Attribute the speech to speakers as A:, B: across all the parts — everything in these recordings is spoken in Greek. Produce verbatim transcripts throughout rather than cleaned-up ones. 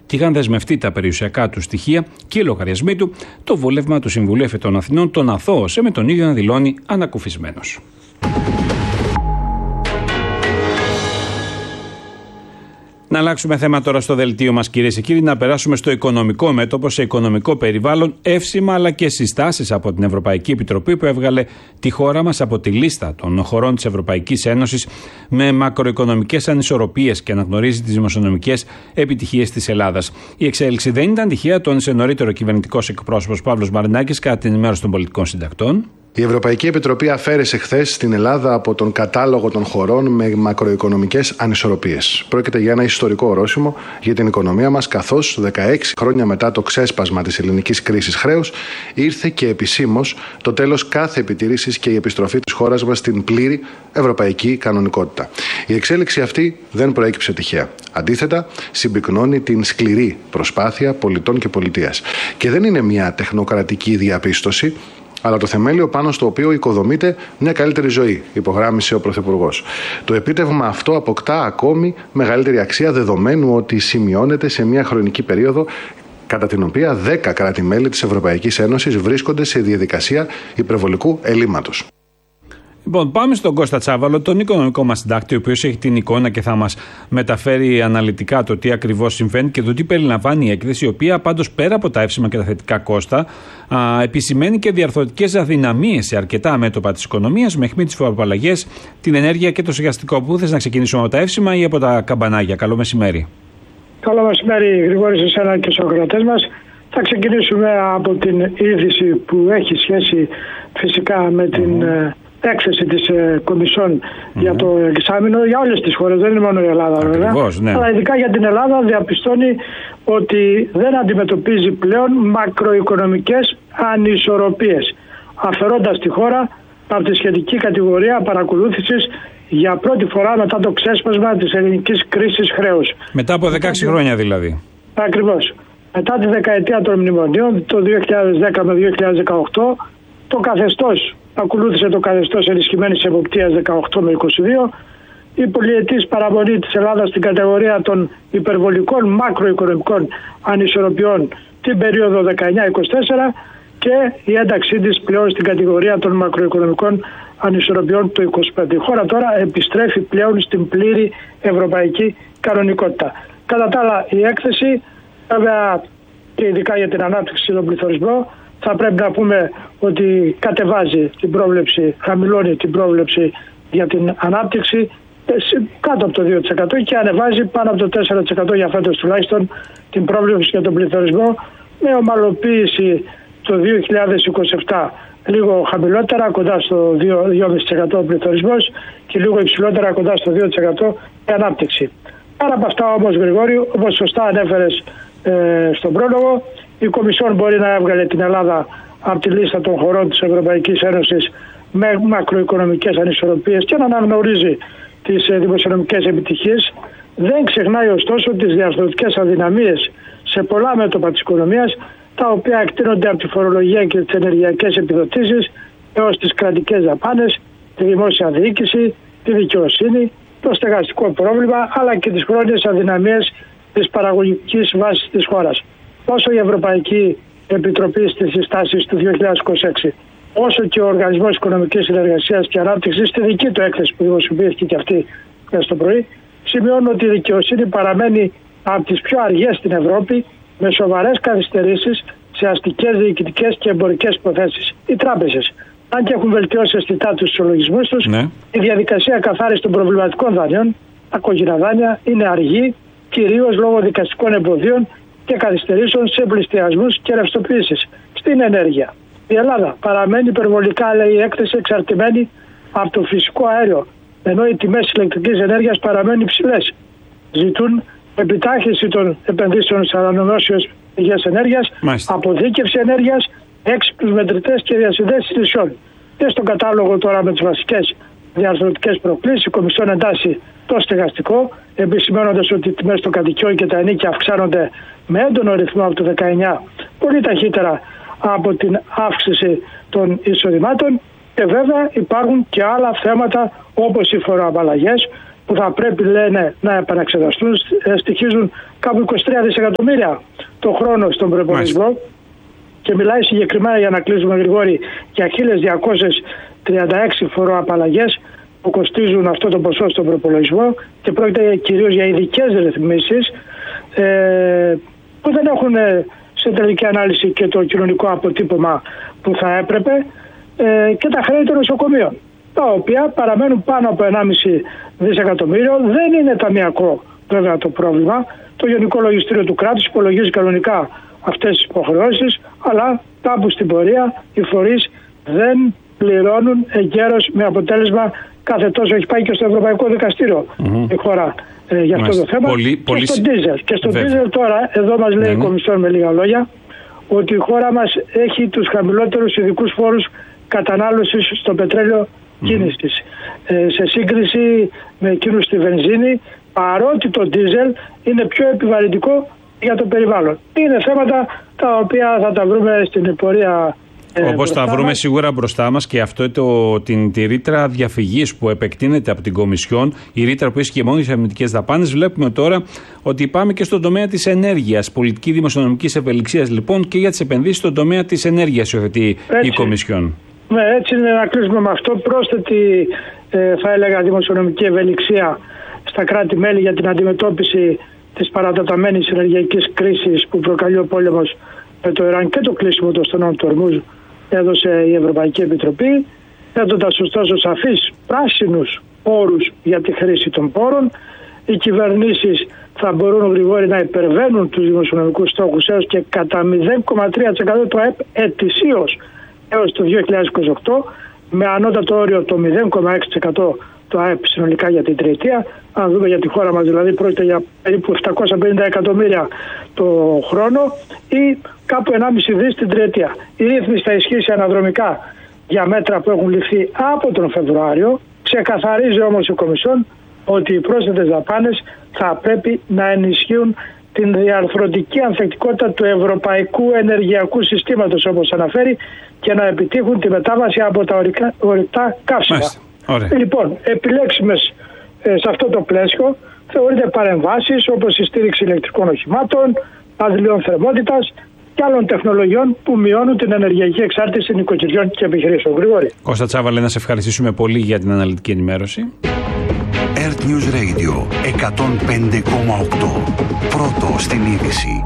A: και είχαν δεσμευτεί τα περιουσιακά του στοιχεία και οι λογαριασμοί του, το βούλευμα του Συμβουλίου Εφετών Αθηνών τον αθώωσε, με τον ίδιο να δηλώνει ανακουφισμένος. Να αλλάξουμε θέμα τώρα στο δελτίο μας, κυρίες και κύριοι, να περάσουμε στο οικονομικό μέτωπο, σε οικονομικό περιβάλλον, εύσημα αλλά και συστάσεις από την Ευρωπαϊκή Επιτροπή που έβγαλε τη χώρα μας από τη λίστα των χωρών της Ευρωπαϊκής Ένωσης με μακροοικονομικές ανισορροπίες και αναγνωρίζει τις δημοσιονομικές επιτυχίες της Ελλάδας. Η εξέλιξη δεν ήταν τυχαία, τόνισε νωρίτερο κυβερνητικός εκπρόσωπος Παύλος Μαρινάκης κατά την ενημέρωση των πολιτικών συντακτών.
B: Η Ευρωπαϊκή Επιτροπή αφαίρεσε χθες την Ελλάδα από τον κατάλογο των χωρών με μακροοικονομικές ανισορροπίες. Πρόκειται για ένα ιστορικό ορόσημο για την οικονομία μας, καθώς δεκαέξι χρόνια μετά το ξέσπασμα της ελληνικής κρίσης χρέους ήρθε και επισήμως το τέλος κάθε επιτήρησης και η επιστροφή της χώρας μας στην πλήρη ευρωπαϊκή κανονικότητα. Η εξέλιξη αυτή δεν προέκυψε τυχαία. Αντίθετα, συμπυκνώνει την σκληρή προσπάθεια πολιτών και πολιτείας. Και δεν είναι μια τεχνοκρατική διαπίστωση, αλλά το θεμέλιο πάνω στο οποίο οικοδομείται μια καλύτερη ζωή, υπογράμμισε ο Πρωθυπουργός. Το επίτευγμα αυτό αποκτά ακόμη μεγαλύτερη αξία, δεδομένου ότι σημειώνεται σε μια χρονική περίοδο κατά την οποία δέκα κράτη-μέλη της Ευρωπαϊκής Ένωσης βρίσκονται σε διαδικασία υπερβολικού ελλείμματος.
A: Λοιπόν, πάμε στον Κώστα Τσάβαλο, τον οικονομικό μας συντάκτη, ο οποίος έχει την εικόνα και θα μας μεταφέρει αναλυτικά το τι ακριβώς συμβαίνει και το τι περιλαμβάνει η έκθεση, η οποία πάντως πέρα από τα εύσημα και τα θετικά κόστα, α, επισημαίνει και διαρθρωτικές αδυναμίες σε αρκετά μέτωπα της οικονομίας, με αιχμή τις φοροαπαλλαγές, την ενέργεια και το στεγαστικό. Πού θες να ξεκινήσουμε, από τα εύσημα ή από τα καμπανάγια? Καλό μεσημέρι.
C: Καλό μεσημέρι, Γρηγόρη, σε εσένα και στους ακροατές μας. Θα ξεκινήσουμε από την είδηση που έχει σχέση φυσικά με την mm. έκθεση της ε, Κομισιόν mm-hmm. για το εξάμηνο για όλες τις χώρες, δεν είναι μόνο η Ελλάδα βέβαια,
A: ναι.
C: αλλά ειδικά για την Ελλάδα διαπιστώνει ότι δεν αντιμετωπίζει πλέον μακροοικονομικές ανισορροπίες, αφαιρώντας τη χώρα από τη σχετική κατηγορία παρακολούθησης για πρώτη φορά μετά το ξέσπασμα της ελληνικής κρίσης χρέους.
A: Μετά από δεκαέξι χρόνια δηλαδή.
C: Ακριβώς. Μετά τη δεκαετία των μνημονίων, το δύο χιλιάδες δέκα με δύο χιλιάδες δεκαοκτώ, το καθεστώς ακολούθησε το καθεστώς ενισχυμένης εποπτείας δεκαοκτώ με είκοσι δύο, η πολυετής παραμονή της Ελλάδας στην κατηγορία των υπερβολικών μακροοικονομικών ανισορροπιών την περίοδο δεκαεννιά είκοσι τέσσερα και η ένταξή της πλέον στην κατηγορία των μακροοικονομικών ανισορροπιών το είκοσι πέντε. Η χώρα τώρα επιστρέφει πλέον στην πλήρη ευρωπαϊκή κανονικότητα. Κατά τα άλλα, η έκθεση, βέβαια και ειδικά για την ανάπτυξη και τον πληθωρισμό, θα πρέπει να πούμε ότι κατεβάζει την πρόβλεψη, χαμηλώνει την πρόβλεψη για την ανάπτυξη κάτω από το δύο τοις εκατό και ανεβάζει πάνω από το τέσσερα τοις εκατό για φέτος τουλάχιστον την πρόβλεψη για τον πληθωρισμό, με ομαλοποίηση το δύο χιλιάδες είκοσι επτά λίγο χαμηλότερα, κοντά στο δύο κόμμα πέντε τοις εκατό ο πληθωρισμός και λίγο υψηλότερα, κοντά στο δύο τοις εκατό η ανάπτυξη. Πέρα από αυτά όμως, Γρηγόρη, όπως σωστά ανέφερες ε, στον πρόλογο, η Κομισιόν μπορεί να έβγαλε την Ελλάδα από τη λίστα των χωρών της Ευρωπαϊκής Ένωσης με μακροοικονομικές ανισορροπίες και να αναγνωρίζει τις δημοσιονομικές επιτυχίες. Δεν ξεχνάει ωστόσο τις διαρθρωτικές αδυναμίες σε πολλά μέτωπα της οικονομίας, τα οποία εκτείνονται από τη φορολογία και τις ενεργειακές επιδοτήσεις έως τις κρατικές δαπάνες, τη δημόσια διοίκηση, τη δικαιοσύνη, το στεγαστικό πρόβλημα, αλλά και τις χρόνιες αδυναμίες της παραγωγικής βάσης της χώρας. Όσο η Ευρωπαϊκή Επιτροπή στις συστάσεις του δύο χιλιάδες είκοσι έξι, όσο και ο Οργανισμός Οικονομικής Συνεργασίας και Ανάπτυξης, στη δική του έκθεση που δημοσιοποιήθηκε και αυτή το πρωί, σημειώνουν ότι η δικαιοσύνη παραμένει από τις πιο αργές στην Ευρώπη, με σοβαρές καθυστερήσεις σε αστικές, διοικητικές και εμπορικές υποθέσεις. Οι τράπεζες, αν και έχουν βελτιώσει αισθητά τους ισολογισμούς τους, ναι. η διαδικασία καθάρισης των προβληματικών δανείων, τα κόκκινα δάνεια, είναι αργή, κυρίως λόγω δικαστικών εμποδίων και καθυστερήσεων σε πληστηριασμούς και ρευστοποιήσεις. Στην ενέργεια, η Ελλάδα παραμένει υπερβολικά, λέει η έκθεση, εξαρτημένη από το φυσικό αέριο, ενώ οι τιμές ηλεκτρικής ενέργειας παραμένουν υψηλές. Ζητούν επιτάχυνση των επενδύσεων σε ανανεώσιμες πηγές ενέργειας, Μάλιστα. αποδίκευση ενέργειας, έξυπνους μετρητές και διασυνδέσεις νησιών. Και στον κατάλογο τώρα με τις βασικές διαρθρωτικές προκλήσεις, η Κομισιόν εντάσσει το στεγαστικό, επισημαίνοντας ότι οι τιμές των κατοικιών και τα ενοίκια αυξάνονται με έντονο ρυθμό από το δεκαεννιά, πολύ ταχύτερα από την αύξηση των εισοδημάτων, και βέβαια υπάρχουν και άλλα θέματα όπως οι φοροαπαλλαγές, που θα πρέπει, λένε, να επαναξεταστούν στοιχίζουν κάπου είκοσι τρία δισεκατομμύρια το χρόνο στον προϋπολογισμό. Και μιλάει συγκεκριμένα, για να κλείσουμε Γρηγόρη, για χίλιες διακόσιες τριάντα έξι φοροαπαλλαγές που κοστίζουν αυτό το ποσό στον προϋπολογισμό, και πρόκειται κυρίως για ειδικές ρυθμίσεις ε, που δεν έχουν σε τελική ανάλυση και το κοινωνικό αποτύπωμα που θα έπρεπε, ε, και τα χρέη των νοσοκομείων, τα οποία παραμένουν πάνω από ενάμιση δισεκατομμύριο. Δεν είναι ταμιακό βέβαια το πρόβλημα. Το Γενικό Λογιστήριο του κράτους υπολογίζει κανονικά αυτές τις υποχρεώσεις, αλλά κάπου στην πορεία οι φορείς δεν πληρώνουν εγκαίρως, με αποτέλεσμα κάθε τόσο έχει πάει και στο Ευρωπαϊκό Δικαστήριο mm-hmm. η χώρα ε, για αυτό Μάλιστα. το θέμα. Πολύ, και πολύ... στο ντίζελ. Και στο ντίζελ τώρα, εδώ μας λέει mm-hmm. η Κομισιόν με λίγα λόγια, ότι η χώρα μας έχει τους χαμηλότερους ειδικούς φόρους κατανάλωσης στο πετρέλαιο mm-hmm. κίνησης. Ε, σε σύγκριση με εκείνους στη βενζίνη, παρότι το ντίζελ είναι πιο επιβαρυντικό για το περιβάλλον. Είναι θέματα τα οποία θα τα βρούμε στην πορεία. Ε,
A: Όπως τα βρούμε μας. Σίγουρα μπροστά μας, και αυτό το, την, τη ρήτρα διαφυγής που επεκτείνεται από την Κομισιόν, η ρήτρα που ίσχυε μόνο για τις αμυντικές δαπάνες, βλέπουμε τώρα ότι πάμε και στον τομέα της ενέργειας. Πολιτική δημοσιονομικής ευελιξίας λοιπόν και για τις επενδύσεις στον τομέα της ενέργειας υιοθετεί η Κομισιόν.
C: Ναι, έτσι είναι, να κλείσουμε με αυτό. Πρόσθετη, ε, θα έλεγα, δημοσιονομική ευελιξία στα κράτη-μέλη για την αντιμετώπιση της παρατεταμένης ενεργειακής κρίσης που προκαλεί ο πόλεμος με το Ιράν και το κλείσιμο των στενών του Ορμούζ, έδωσε η Ευρωπαϊκή Επιτροπή, θέτοντας ωστόσο σαφείς πράσινους όρους για τη χρήση των πόρων. Οι κυβερνήσεις θα μπορούν, Γρηγόρη, να υπερβαίνουν τους δημοσιονομικούς στόχους έως και κατά μηδέν κόμμα τρία τοις εκατό του ΑΕΠ ετησίως έως το δύο χιλιάδες είκοσι οκτώ, με ανώτατο όριο το μηδέν κόμμα έξι τοις εκατό το ΑΕΠ συνολικά για την τριετία. Αν δούμε για τη χώρα μας, δηλαδή πρόκειται για περίπου επτακόσια πενήντα εκατομμύρια το χρόνο ή κάπου ενάμιση δις την τριετία. Η ρύθμιση θα ισχύσει αναδρομικά για μέτρα που έχουν ληφθεί από τον Φεβρουάριο. Ξεκαθαρίζει όμως η Κομισιόν ότι οι πρόσθετες δαπάνες θα πρέπει να ενισχύουν την διαρθρωτική ανθεκτικότητα του ευρωπαϊκού ενεργειακού συστήματος, όπως αναφέρει, και να επιτύχουν τη μετάβαση από τα ορυκτά καύσιμα. Λοιπόν, επιλέξιμες ε, σε αυτό το πλαίσιο θεωρείται παρεμβάσεις όπως η στήριξη ηλεκτρικών οχημάτων, αντιλίων θερμότητας και άλλων τεχνολογιών που μειώνουν την ενεργειακή εξάρτηση νοικοκυριών και επιχειρήσεων. Γρηγόρη.
A: Κώστα Τσάβαλε, να σε ευχαριστήσουμε πολύ για την αναλυτική ενημέρωση.
D: Earth News Radio εκατόν πέντε κόμμα οκτώ. Πρώτο στην είδηση.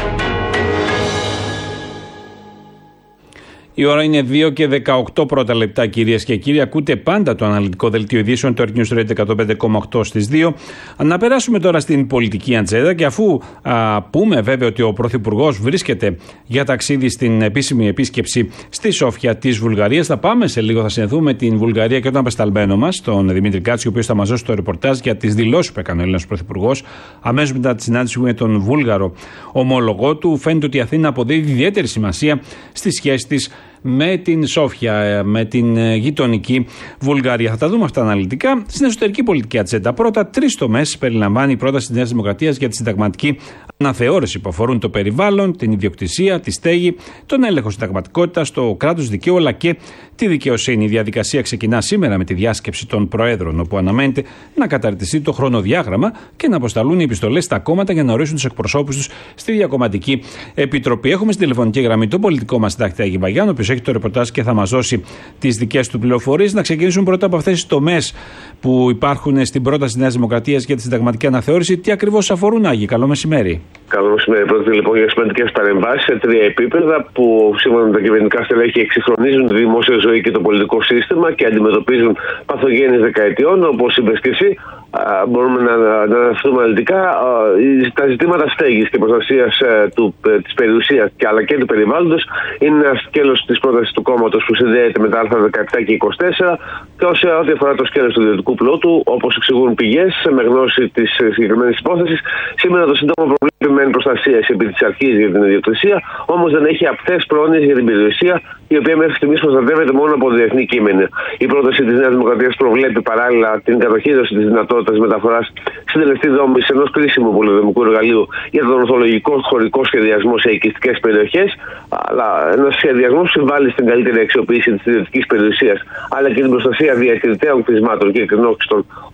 A: Η ώρα είναι δύο και δεκαοκτώ πρώτα λεπτά, κυρίες και κύριοι. Ακούτε πάντα το αναλυτικό δελτίο ειδήσεων του Earth News Radio εκατόν πέντε κόμμα οκτώ στις δύο. Να περάσουμε τώρα στην πολιτική ατζέντα, και αφού α, πούμε βέβαια ότι ο Πρωθυπουργός βρίσκεται για ταξίδι στην επίσημη επίσκεψη στη Σόφια της Βουλγαρίας, θα πάμε σε λίγο, θα συνδεθούμε με την Βουλγαρία και τον απεσταλμένο μας, τον Δημήτρη Κάτση, ο οποίος θα μας δώσει το ρεπορτάζ για τις δηλώσεις που έκανε ο Έλληνας Πρωθυπουργός αμέσως μετά τη συνάντηση με τον Βούλγαρο ομόλογό του. Φαίνεται ότι η Αθήνα αποδίδει ιδιαίτερη σημασία στη σχέση της με την Σόφια, με την γειτονική Βουλγαρία. Θα τα δούμε αυτά αναλυτικά. Στην εσωτερική πολιτική ατζέντα, πρώτα τρεις τομές περιλαμβάνει η πρόταση της Νέας Δημοκρατίας για τη συνταγματική αναθεώρηση που αφορούν το περιβάλλον, την ιδιοκτησία, τη στέγη, τον έλεγχο συνταγματικότητας, το κράτος δικαίου αλλά και τη δικαιοσύνη. Η διαδικασία ξεκινά σήμερα με τη διάσκεψη των Προέδρων, όπου αναμένεται να καταρτιστεί το χρονοδιάγραμμα και να αποσταλούν οι επιστολές στα κόμματα για να ορίσουν τους εκπροσώπους τους στη Διακομματική Επιτροπή. Έχουμε στην τηλεφωνική γραμμή τον πολιτικό μας συντάκτη Άγη Βαγιάνο, ο οποίος έχει το ρεπορτάζ και θα μας δώσει τις δικές του πληροφορίες. Να ξεκινήσουμε πρώτα από αυτές τις τομές που υπάρχουν στην πρόταση της Νέας Δημοκρατίας για τη συνταγματική αναθεώρηση. Τι ακριβώς αφορούν, Άγη? Καλό μεσημέρι.
E: Καλό μεσημέρι. Πρόκειται λοιπόν για σημαντικές παρεμβάσεις σε τρία επίπεδα που σύμφωνα με τα κυβερνητικά στελέχη εξυγχρονίζουν τη δημόσια ζωή και το πολιτικό σύστημα και αντιμετωπίζουν παθογένειες δεκαετιών, όπως είπες και εσύ. Μπορούμε να, να αναφερθούμε αναλυτικά τα ζητήματα στέγης και προστασίας της περιουσίας αλλά και του περιβάλλοντος. Είναι ένα σκέλος της πρότασης του κόμματος που συνδέεται με τα άρθρα δεκαεπτά και είκοσι τέσσερα, και όσο ό,τι αφορά το σκέλος του ιδιωτικού πλούτου, όπως εξηγούν πηγές με γνώση της συγκεκριμένης υπόθεσης, σήμερα το Σύνταγμα προβλέπει μεν προστασία επί της αρχής για την ιδιοκτησία, όμως δεν έχει απτές πρόνοιες για την περιουσία, η οποία μέχρι στιγμής προστατεύεται μόνο από διεθνή κείμενα. Η πρόταση της Νέας Δημοκρατίας προβλέπει παράλληλα την κατοχήρωση της δυνατότητας μεταφοράς συντελεστή δόμης ενός κρίσιμου πολυδομικού εργαλείου για τον ορθολογικό χωρικό σχεδιασμό σε οικιστικές περιοχές, αλλά ένας σχεδιασμός που συμβάλλει στην καλύτερη αξιοποίηση της ιδιωτικής περιουσίας, αλλά και την προστασία διατηρητέων κτισμάτων και εκκρινόξυστων,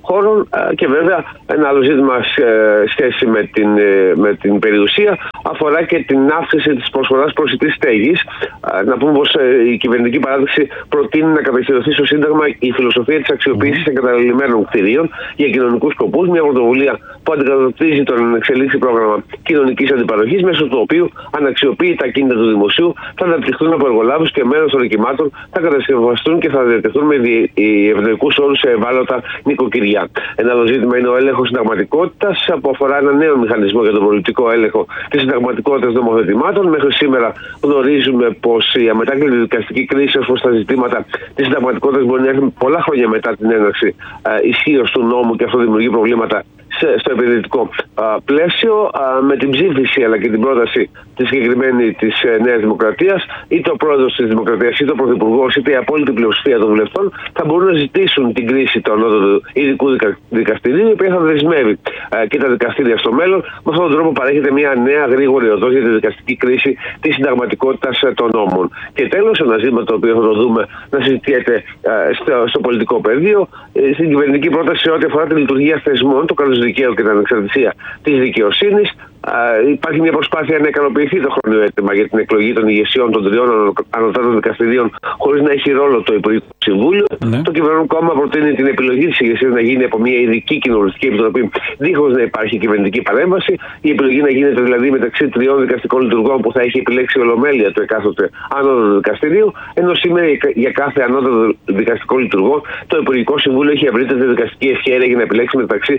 E: χώρων. Και βέβαια ένα άλλο ζήτημα σε σχέση με την, με την περιουσία αφορά και την αύξηση της προσφοράς προσιτής στέγης. Να πούμε πως η κυβερνητική παράδειξη προτείνει να κατοχυρωθεί στο Σύνταγμα η φιλοσοφία της αξιοποίησης εγκαταλελειμμένων κτηρίων για κοινωνικούς σκοπούς, μια πρωτοβουλία που αντικατοπτρίζει το εξελίξει πρόγραμμα κοινωνικής αντιπαροχής, μέσω του οποίου αναξιοποίητα ακίνητα του δημοσίου θα αναπτυχθούν από εργολάβους και μέρος των ροκυμάτων θα κατασκευαστούν και θα διατεθούν με ευνοϊκούς όρους σε ευάλωτα νοικοκυριά. Ένα άλλο ζήτημα είναι ο έλεγχος συνταγματικότητας, που αφορά ένα νέο μηχανισμό για τον πολιτικό έλεγχο της συνταγματικότητας νομοθετημάτων. Μέχρι σήμερα γνωρίζουμε πως η αμετάκλητη δικαστική κρίση ως προς τα ζητήματα της συνταγματικότητας μπορεί να έρθει πολλά χρόνια μετά την έναρξη ε, ισχύως του νόμου, και αυτό δημιουργεί προβλήματα στο επενδυτικό πλαίσιο. Με την ψήφιση αλλά και την πρόταση τη συγκεκριμένη τη Νέας Δημοκρατίας, είτε ο πρόεδρος της Δημοκρατίας είτε ο πρωθυπουργός είτε η απόλυτη πλειοψηφία των βουλευτών θα μπορούν να ζητήσουν την κρίση του ανώτατου ειδικού δικαστηρίου, η οποία θα δεσμεύει και τα δικαστήρια στο μέλλον. Με αυτόν τον τρόπο παρέχεται μια νέα γρήγορη οδός για τη δικαστική κρίση της συνταγματικότητας των νόμων. Και τέλος, ένα ζήτημα το οποίο θα το δούμε να συζητιέται στο, στο πολιτικό πεδίο, στην κυβερνητική πρόταση ό,τι αφορά τη λειτουργία θεσμών, το κράτος δικαίου και την ανεξαρτησία της δικαιοσύνης. Uh, υπάρχει μια προσπάθεια να ικανοποιηθεί το χρονοέτοιμα για την εκλογή των ηγεσιών των τριών ανωτάτων δικαστηρίων χωρίς να έχει ρόλο το Υπουργικό Συμβούλιο. Ναι. Το κυβερνών κόμμα προτείνει την επιλογή της ηγεσίας να γίνει από μια ειδική κοινοβουλευτική επιτροπή, δίχως να υπάρχει κυβερνητική παρέμβαση. Η επιλογή να γίνεται δηλαδή μεταξύ τριών δικαστικών λειτουργών που θα έχει επιλέξει η Ολομέλεια του εκάστοτε ανώτατου δικαστηρίου, ενώ σήμερα για κάθε ανώτατο δικαστικό λειτουργό το Υπουργικό Συμβούλιο έχει ευρύτερη δικαστική ευχέρεια για να επιλέξει μεταξύ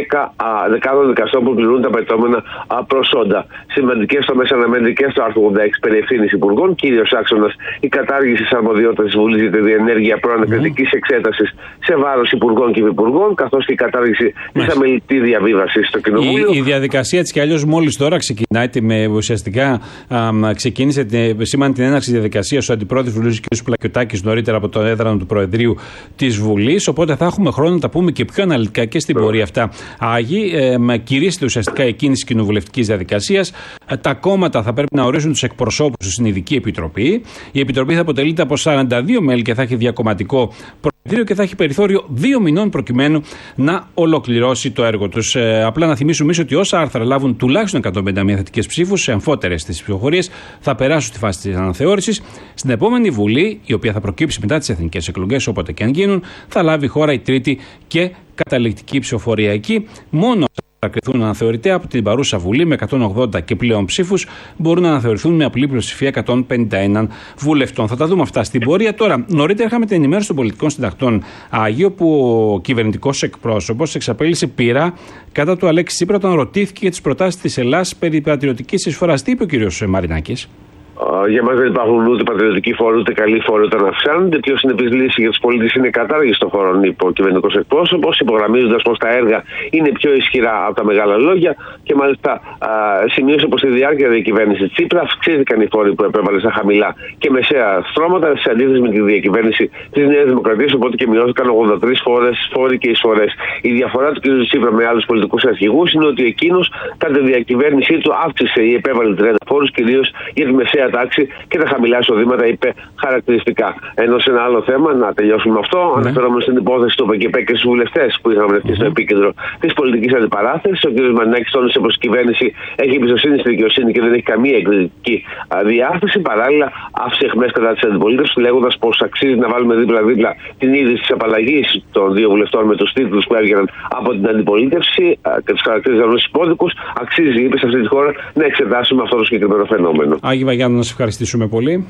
E: δεκάδων δικαστών που πληρούν τα απαιτούμενα προσόντα. Σημαντικές τομές αναμένεται και στο άρθρο ογδόντα έξι περί ευθύνης υπουργών, κύριος άξονας η κατάργηση της αρμοδιότητας της Βουλής για τη διενέργεια προανακριτικής mm. εξέτασης σε βάρος υπουργών και υπουργών, καθώς και η κατάργηση mm. της αμελητή διαβίβασης στο Κοινοβούλιο.
A: Η, η διαδικασία της κι αλλιώς μόλις τώρα ξεκινάει, με, ουσιαστικά α, ξεκίνησε, σήμανε την έναρξη διαδικασίας ο αντιπρόεδρος Βουλής κ. Πλακιωτάκης νωρίτερα από το έδρανο του Προεδρείου της Βουλής. Οπότε θα έχουμε χρόνο να τα πούμε και πιο αναλυτικά και στην mm. πορεία αυτά. Άγιοι, ε, κηρύσσεται ουσιαστικά η κίνηση κοινοβουλευτικής διαδικασίας. Τα κόμματα θα πρέπει να ορίσουν τους εκπροσώπους στην ειδική επιτροπή. Η επιτροπή θα αποτελείται από σαράντα δύο μέλη και θα έχει διακομματικό προεδρείο και θα έχει περιθώριο δύο μηνών προκειμένου να ολοκληρώσει το έργο τους. Ε, απλά να θυμίσουμε ότι όσα άρθρα λάβουν τουλάχιστον εκατόν πενήντα μία θετικές ψήφους σε αμφότερες τις ψηφοφορίες θα περάσουν στη φάση της αναθεώρησης. Στην επόμενη Βουλή, η οποία θα προκύψει μετά τις εθνικές εκλογές, όποτε και αν γίνουν, θα λάβει χώρα η τρίτη και καταληκτική ψηφοφορία. Εκεί μόνο θα κρυθούν αναθεωρητέα από την παρούσα Βουλή με εκατόν ογδόντα και πλέον ψήφους, μπορούν να αναθεωρηθούν με απλή πλειοψηφία εκατόν πενήντα ένα βουλευτών. Θα τα δούμε αυτά στην πορεία. Τώρα, νωρίτερα είχαμε την ενημέρωση των πολιτικών συντακτών Άγιο, που ο κυβερνητικός εκπρόσωπος εξαπέλυσε πειρά κατά του Αλέξη Τσίπρα όταν ρωτήθηκε για τις προτάσεις της Ελλάδας περί πατριωτικής εισφοράς. Τι είπε ο κ. Μαρινάκης?
E: Για μας δεν υπάρχουν ούτε πατριωτικοί φόροι ούτε καλοί φόροι όταν αυξάνονται. Πιο συνεπής λύση για τους πολίτες είναι η κατάργηση των φόρων, είπε ο κυβερνητικός εκπρόσωπος, υπογραμμίζοντας πως τα έργα είναι πιο ισχυρά από τα μεγάλα λόγια. Και μάλιστα α, σημείωσε πως στη διάρκεια της διακυβέρνησης Τσίπρα αυξήθηκαν οι φόροι που επέβαλε στα χαμηλά και μεσαία στρώματα σε αντίθεση με τη διακυβέρνηση της Νέας Δημοκρατίας, οπότε και μειώθηκαν ογδόντα τρεις φόρες, φόροι και εισφορές. Η διαφορά του κ. Τσίπρα με άλλους πολιτικούς αρχηγούς είναι ότι εκείνος κατά τη διακυβέρνησή του αύξησε ή επέβαλε τριάντα φόρους, κυρίως για τη μεσαία τάξη και τα χαμηλά εισοδήματα, είπε χαρακτηριστικά. Ενώ σε ένα άλλο θέμα, να τελειώσουμε με αυτό, ναι. αναφερόμενο στην υπόθεση του ΠΚΠ και στους βουλευτές που είχαν βρεθεί mm-hmm. στο επίκεντρο της πολιτικής αντιπαράθεσης, ο κ. Μαρινάκης τόνισε πως η κυβέρνηση έχει εμπιστοσύνη στη δικαιοσύνη και δεν έχει καμία εκδικητική διάθεση. Παράλληλα, άφησε αιχμές κατά της αντιπολίτευσης, λέγοντας πως αξίζει να βάλουμε δίπλα-δίπλα την είδηση της απαλλαγής των δύο βουλευτών με τους τίτλους που έβγαιναν από την αντιπολίτευση και τους χαρακτήριζαν ως υπόδικους. Αξίζει, είπε, σε αυτή τη χώρα να εξετάσουμε αυτό το συγκεκριμένο φαινόμενο.
A: Άγιοι Βαγιάννου, να σας ευχαριστήσουμε πολύ.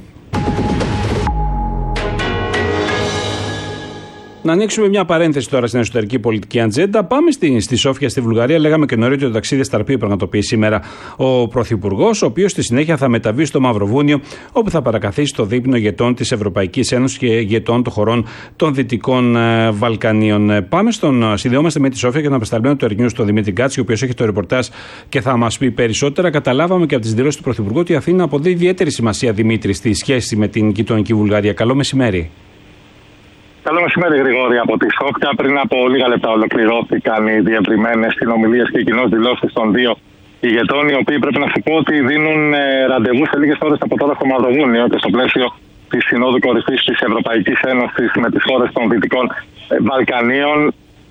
A: Να ανοίξουμε μια παρένθεση τώρα στην εσωτερική πολιτική ατζέντα. Πάμε στη, στη Σόφια, στη Βουλγαρία. Λέγαμε και νωρίτερα το ταξίδι στα οποίο πραγματοποιεί σήμερα ο Πρωθυπουργός, ο οποίος στη συνέχεια θα μεταβεί στο Μαυροβούνιο, όπου θα παρακαθίσει στο δείπνο ηγετών της Ευρωπαϊκής Ένωσης και ηγετών των χωρών των Δυτικών ε, Βαλκανίων. Ε, πάμε στον. Συνδεόμαστε με τη Σόφια και τον απεσταλμένο του Ερνιού, τον Δημήτρη Γκάτση, ο οποίος έχει το ρεπορτάζ και θα μας πει περισσότερα. Καταλάβαμε και από τις δηλώσεις του Πρωθυπουργού ότι η Αθήνα αποδίδει ιδιαίτερη σημασία, Δημήτρη, στη σχέση με την γειτονική Βουλγαρία. Καλό μεσημέρι.
F: Καλό μεσημέρι, Γρηγόρη, από τη Σόφια. Πριν από λίγα λεπτά ολοκληρώθηκαν οι διευρυμένες συνομιλίες και οι κοινώς δηλώσεις των δύο ηγετών, οι οποίοι πρέπει να σου πω ότι δίνουν ραντεβού σε λίγες ώρες από τώρα στο Μαυροβούνιο και στο πλαίσιο της Συνόδου Κορυφής της Ευρωπαϊκής Ένωσης με τις χώρες των Δυτικών Βαλκανίων.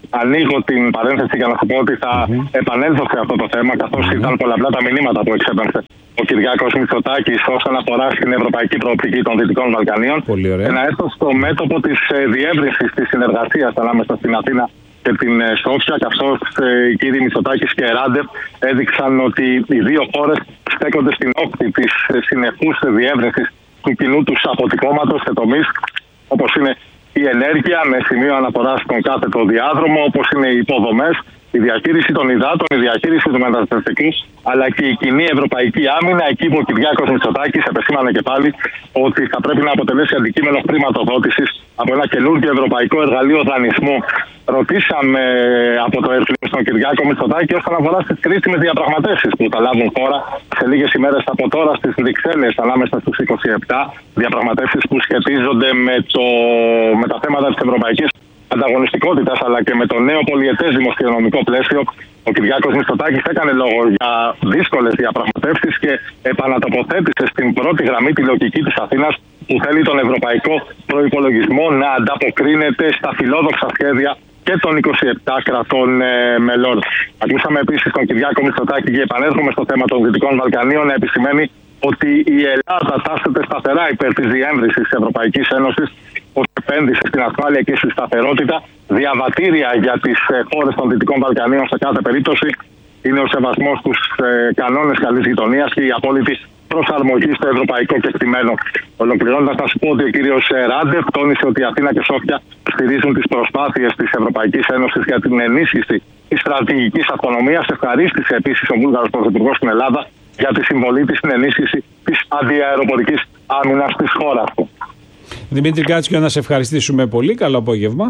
F: Ανοίγω την παρένθεση για να σου πω ότι θα mm-hmm. επανέλθω σε αυτό το θέμα, καθώς mm-hmm. ήταν πολλαπλά τα μηνύματα που εξέπεμψε ο Κυριάκος Μητσοτάκης όσον αφορά στην ευρωπαϊκή προοπτική των Δυτικών Βαλκανίων. Και να έρθω στο μέτωπο της διεύρυνσης της συνεργασίας ανάμεσα στην Αθήνα και την Σόφια, καθώς οι κύριοι Μητσοτάκης και Ράντεφ έδειξαν ότι οι δύο χώρες στέκονται στην όχθη της συνεχούς διεύρυνσης του κοινού τους αποτυπώματος σε τομείς όπως είναι η ενέργεια με σημείο αναφορά στον κάθετο διάδρομο, όπως είναι οι υποδομές, η διαχείριση των υδάτων, η διαχείριση του μεταναστευτικού, αλλά και η κοινή ευρωπαϊκή άμυνα. Εκεί που ο Κυριάκος Μητσοτάκης επεσήμανε και πάλι ότι θα πρέπει να αποτελέσει αντικείμενο χρηματοδότησης από ένα καινούργιο ευρωπαϊκό εργαλείο δανεισμού. Ρωτήσαμε από το ΕΡΤ στον Κυριάκο Μητσοτάκη όσον αφορά στις κρίσιμες διαπραγματεύσεις που θα λάβουν χώρα σε λίγες ημέρες από τώρα στις Βρυξέλλες ανάμεσα στους είκοσι επτά. Διαπραγματεύσεις που σχετίζονται με, το, με τα θέματα της ευρωπαϊκής ανταγωνιστικότητας αλλά και με το νέο πολυετές δημοσιονομικό πλαίσιο. Ο Κυριάκος Μητσοτάκης έκανε λόγο για δύσκολες διαπραγματεύσεις και επανατοποθέτησε στην πρώτη γραμμή τη λογική της Αθήνας που θέλει τον ευρωπαϊκό προϋπολογισμό να ανταποκρίνεται στα φιλόδοξα σχέδια και των είκοσι επτά κρατών ε, μελών. Ακούσαμε επίσης τον Κυριάκο Μητσοτάκη και επανέρχομαι στο θέμα των Δυτικών Βαλκανίων να επισημαίνει ότι η Ελλάδα τάσσεται σταθερά υπέρ της διεύρυνσης της Ευρωπαϊκής Ένωσης ως επένδυση στην ασφάλεια και στη σταθερότητα. Διαβατήρια για τις ε, χώρες των Δυτικών Βαλκανίων σε κάθε περίπτωση είναι ο σεβασμός στους ε, κανόνες καλής γειτονίας και η απόλυτη προσαρμογή στο ευρωπαϊκό κεκτημένο. Ολοκληρώνοντας, θα σου πω ότι ο κύριος Ράντεφ τόνισε ότι η Αθήνα και Σόφια στηρίζουν τις προσπάθειες της Ευρωπαϊκής Ένωσης για την ενίσχυση της στρατηγικής αυτονομίας. Ευχαρίστησε επίσης ο Βούλγαρος Πρωθυπουργός στην Ελλάδα για τη συμβολή της στην ενίσχυση της αντιαεροπορικής άμυνας της χώρας του.
A: Δημήτρη Κάτσιο, να σε ευχαριστήσουμε πολύ. Καλό απόγευμα.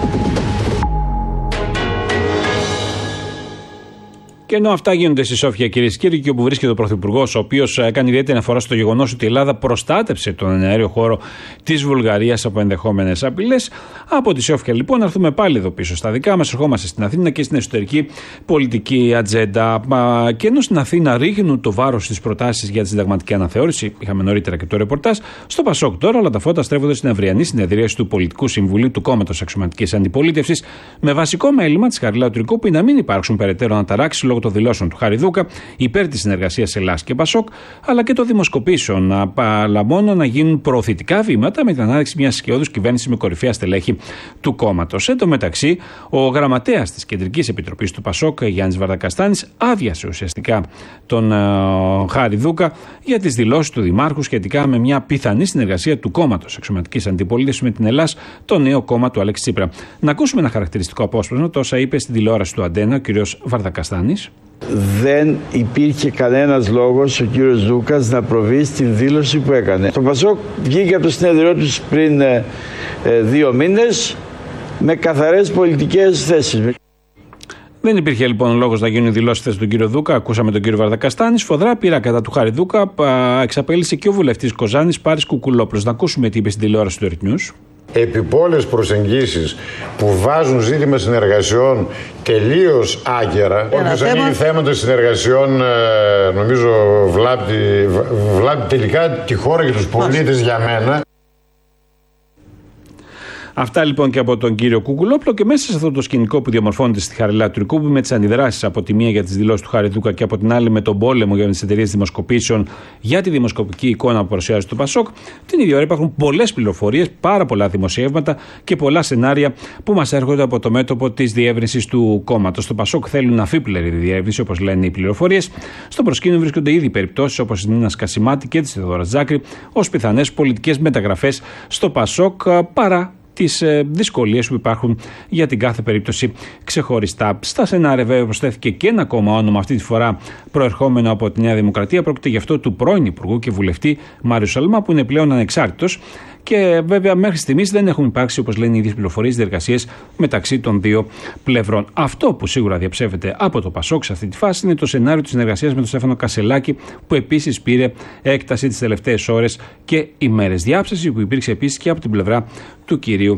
A: Και ενώ αυτά γίνονται στη Σόφια, κυρίες και κύριοι, και όπου βρίσκεται ο Πρωθυπουργός, ο οποίος έκανε ιδιαίτερη αναφορά στο γεγονός ότι η Ελλάδα προστάτεψε τον αέριο χώρο της Βουλγαρίας από ενδεχόμενες απειλές, από τη Σόφια λοιπόν να έρθουμε πάλι εδώ πίσω στα δικά μας. Ερχόμαστε στην Αθήνα και στην εσωτερική πολιτική ατζέντα. Και ενώ στην Αθήνα ρίχνουν το βάρος στις προτάσεις για τη συνταγματική αναθεώρηση, είχαμε νωρίτερα και το ρεπορτάζ, στο Πασόκ τώρα όλα τα φώτα στρέφονται στην αυριανή συνεδρίαση του Πολιτικού Συμβουλίου του Κόμματος Αξιωματικής Αντιπολίτευσης, με βασικό μέλημα τη Χαριλάου Τρικού που είναι να μην υπάρξουν περαιτέρω αναταράξεις λόγω των δηλώσεων του Χαριδούκα υπέρ της συνεργασίας Ελλάδας και Πασόκ, αλλά και των δημοσκοπήσεων, αλλά μόνο να γίνουν προωθητικά βήματα με την ανάδειξη μιας σκιώδους κυβέρνησης με κορυφαία στελέχη του κόμματος. Εν τω μεταξύ, ο γραμματέας της Κεντρικής Επιτροπής του Πασόκ, Γιάννης Βαρδακαστάνης, άδειασε ουσιαστικά τον uh, Χαριδούκα για τις δηλώσεις του Δημάρχου σχετικά με μια πιθανή συνεργασία του κόμματος Αξιωματικής Αντιπολίτευσης με την Ελλάς, το νέο κόμμα του Αλέξη Τσίπρα. Να ακούσουμε ένα χαρακτηριστικό απόσπασμα, τόσα είπε στην τηλεόραση του Αντένα ο κ. Βαρδακαστάνης.
G: Δεν υπήρχε κανένας λόγος ο κύριος Δούκας να προβεί στην δήλωση που έκανε. Το Πασόκ βγήκε από το συνέδριό τους πριν ε, ε, δύο μήνες με καθαρές πολιτικές θέσεις.
A: Δεν υπήρχε λοιπόν λόγος να γίνουν δηλώσεις θέση του κύριο Δούκα. Ακούσαμε τον κύριο Βαρδακαστάνη. Σφοδρά πήρα κατά του Χάρη Δούκα. Εξαπέλυσε και ο βουλευτής Κοζάνης Πάρης Κουκουλόπουλος. Να ακούσουμε τι είπε στην τηλεόραση του ΕΡΤ News.
H: Επιπόλες προσεγγίσεις που βάζουν ζήτημα συνεργασιών τελείως άγκαιρα. Όποιος ανοίγει θέματα συνεργασιών, νομίζω βλάπτει, βλάπτει τελικά τη χώρα και τους πολίτες για μένα.
A: Αυτά λοιπόν και από τον κύριο Κουκουλόπουλο, και μέσα σε αυτό το σκηνικό που διαμορφώνεται στη Χαριλάου Τρικού, με τις αντιδράσεις από τη μία για τις δηλώσεις του Χαριδούκα και από την άλλη με τον πόλεμο για τις εταιρείες δημοσκοπήσεων για τη δημοσκοπική εικόνα που παρουσιάζει το Πασόκ, την ίδια ώρα υπάρχουν πολλές πληροφορίες, πάρα πολλά δημοσιεύματα και πολλά σενάρια που μας έρχονται από το μέτωπο της διεύρυνσης του κόμματος. Το Πασόκ θέλουν αφίπλερη διεύρυνση, όπως λένε οι πληροφορίες. Στο προσκήνιο βρίσκονται ήδη περιπτώσεις όπως η Νίνα Σκασιμάτη και τη Θεοδόρα Τζάκρη ως πιθανές πολιτικές μεταγραφές στο Πασόκ, παρά τις ε, δυσκολίες που υπάρχουν για την κάθε περίπτωση ξεχωριστά. Στα σενάρια βέβαια προσθέθηκε και ένα ακόμα όνομα, αυτή τη φορά προερχόμενο από τη Νέα Δημοκρατία. Πρόκειται γι' αυτό του πρώην Υπουργού και βουλευτή Μάριου Σαλμά, που είναι πλέον ανεξάρτητος. Και βέβαια μέχρι στιγμής δεν έχουν υπάρξει, όπως λένε οι ίδιες πληροφορίες, διεργασίες μεταξύ των δύο πλευρών. Αυτό που σίγουρα διαψεύεται από το Πασόκ σε αυτή τη φάση είναι το σενάριο της συνεργασίας με τον Στέφανο Κασελάκη, που επίσης πήρε έκταση τις τελευταίες ώρες και ημέρες. Διάψευση που υπήρξε επίσης και από την πλευρά του κυρίου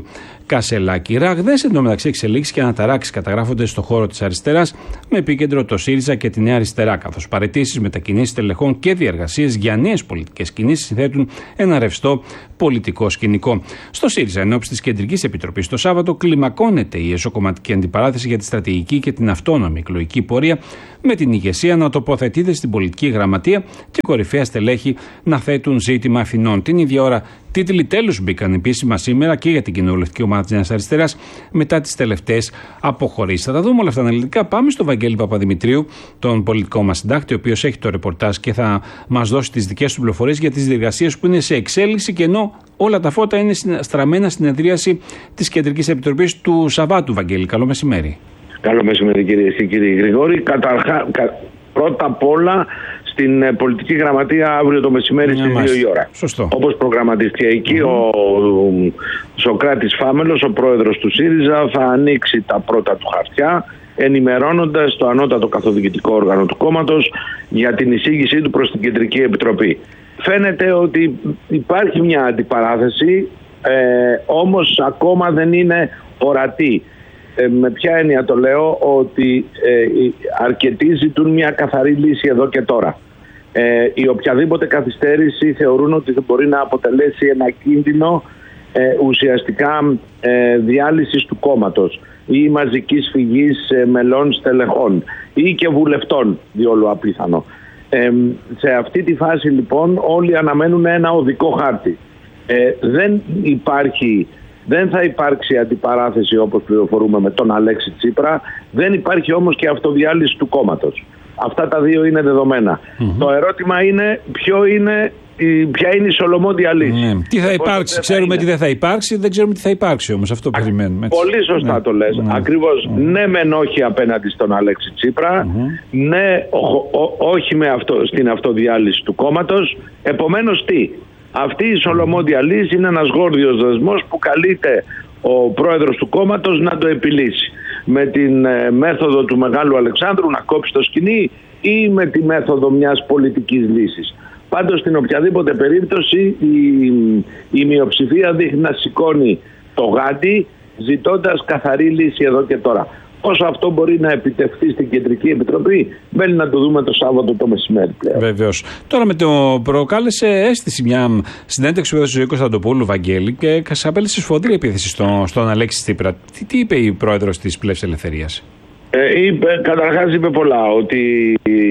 A: Κασελάκη. Ραγδαίες εντωμεταξύ εξελίξεις και αναταράξεις καταγράφονται στο χώρο της αριστεράς, με επίκεντρο το ΣΥΡΙΖΑ και τη Νέα Αριστερά, καθώς παραιτήσεις, μετακινήσεις τελεχών και διεργασίες για νέες πολιτικές κινήσεις συνθέτουν ένα ρευστό πολιτικό σκηνικό. Στο ΣΥΡΙΖΑ, ενόψει της Κεντρικής Επιτροπής το Σάββατο, κλιμακώνεται η εσωκομματική αντιπαράθεση για τη στρατηγική και την αυτόνομη εκλογική πορεία, με την ηγεσία να τοποθετείται στην πολιτική γραμματεία και κορυφαία στελέχη να θέτουν ζήτημα ευθυνών. Την ίδια ώρα, τίτλοι τέλους μπήκαν επίσημα σήμερα και για την κοινοβουλευτική ομάδα της Νέας Αριστεράς μετά τις τελευταίες αποχωρήσεις. Θα τα δούμε όλα αυτά αναλυτικά. Πάμε στον Βαγγέλη Παπαδημητρίου, τον πολιτικό μας συντάκτη, ο οποίος έχει το ρεπορτάζ και θα μας δώσει τις δικές του πληροφορίες για τις διεργασίες που είναι σε εξέλιξη, και ενώ όλα τα φώτα είναι στραμμένα στην συνεδρίαση της Κεντρικής Επιτροπής του Σαββάτου. Βαγγέλη, καλό μεσημέρι.
E: Καλό μεσημέρι, κύριε και κύριε Γρηγόρη. Καταρχά, κα, πρώτα απ' όλα στην ε, πολιτική γραμματεία αύριο το μεσημέρι στις δύο η ώρα.
A: Σωστό. Όπως
E: προγραμματίστηκε εκεί, mm-hmm. ο, ο Σοκράτης Φάμελος, ο πρόεδρος του ΣΥΡΙΖΑ, θα ανοίξει τα πρώτα του χαρτιά, ενημερώνοντας το ανώτατο καθοδικητικό όργανο του κόμματος για την εισήγησή του προς την Κεντρική Επιτροπή. Φαίνεται ότι υπάρχει μια αντιπαράθεση, ε, όμως ακόμα δεν είναι ορατή. Ε, με ποια έννοια το λέω? Ότι ε, αρκετοί ζητούν μια καθαρή λύση εδώ και τώρα. Ε, η οποιαδήποτε καθυστέρηση θεωρούν ότι δεν μπορεί να αποτελέσει ένα κίνδυνο ε, ουσιαστικά ε, διάλυσης του κόμματος ή μαζικής φυγής ε, μελών στελεχών ή και βουλευτών, διόλου απίθανο. Ε, σε αυτή τη φάση λοιπόν όλοι αναμένουν ένα οδικό χάρτη. Ε, δεν υπάρχει... Δεν θα υπάρξει αντιπαράθεση, όπως πληροφορούμε, με τον Αλέξη Τσίπρα. Δεν υπάρχει όμως και αυτοδιάλυση του κόμματος. Αυτά τα δύο είναι δεδομένα. Mm-hmm. Το ερώτημα είναι ποιο είναι, ποια είναι η σολομόντια λύση. Mm-hmm.
A: Τι θα υπάρξει, θα ξέρουμε είναι. τι δεν θα υπάρξει, δεν ξέρουμε τι θα υπάρξει όμως. Αυτό Α, περιμένουμε. Έτσι.
E: Πολύ σωστά ναι. το λες. Mm-hmm. Ακριβώς. Mm-hmm. Ναι μεν όχι απέναντι στον Αλέξη Τσίπρα. Mm-hmm. Ναι ό, ό, όχι με αυτό, στην αυτοδιάλυση του κόμματος. Επομένως τι? Αυτή η σολομόντια λύση είναι ένας γόρδιος δεσμός που καλείται ο πρόεδρος του κόμματος να το επιλύσει. Με την ε, μέθοδο του Μεγάλου Αλεξάνδρου να κόψει το σκηνή ή με τη μέθοδο μιας πολιτικής λύσης. Πάντως στην οποιαδήποτε περίπτωση η, η μειοψηφία δείχνει να σηκώνει το γάντι ζητώντας καθαρή λύση εδώ και τώρα. Όσο αυτό μπορεί να επιτευχθεί στην Κεντρική Επιτροπή, μένει να το δούμε το Σάββατο το μεσημέρι πλέον.
A: Βεβαίως. Τώρα με το προκάλεσε αίσθηση μια συνέντευξη που έδωσε ο Κωνσταντοπούλου, Βαγγέλη, και απέλησε σφοδρή επίθεση στον, στον Αλέξη Τσίπρα. Τι, τι είπε η πρόεδρος της Πλεύσης Ελευθερίας?
E: Ε, είπε, καταρχάς είπε πολλά, ότι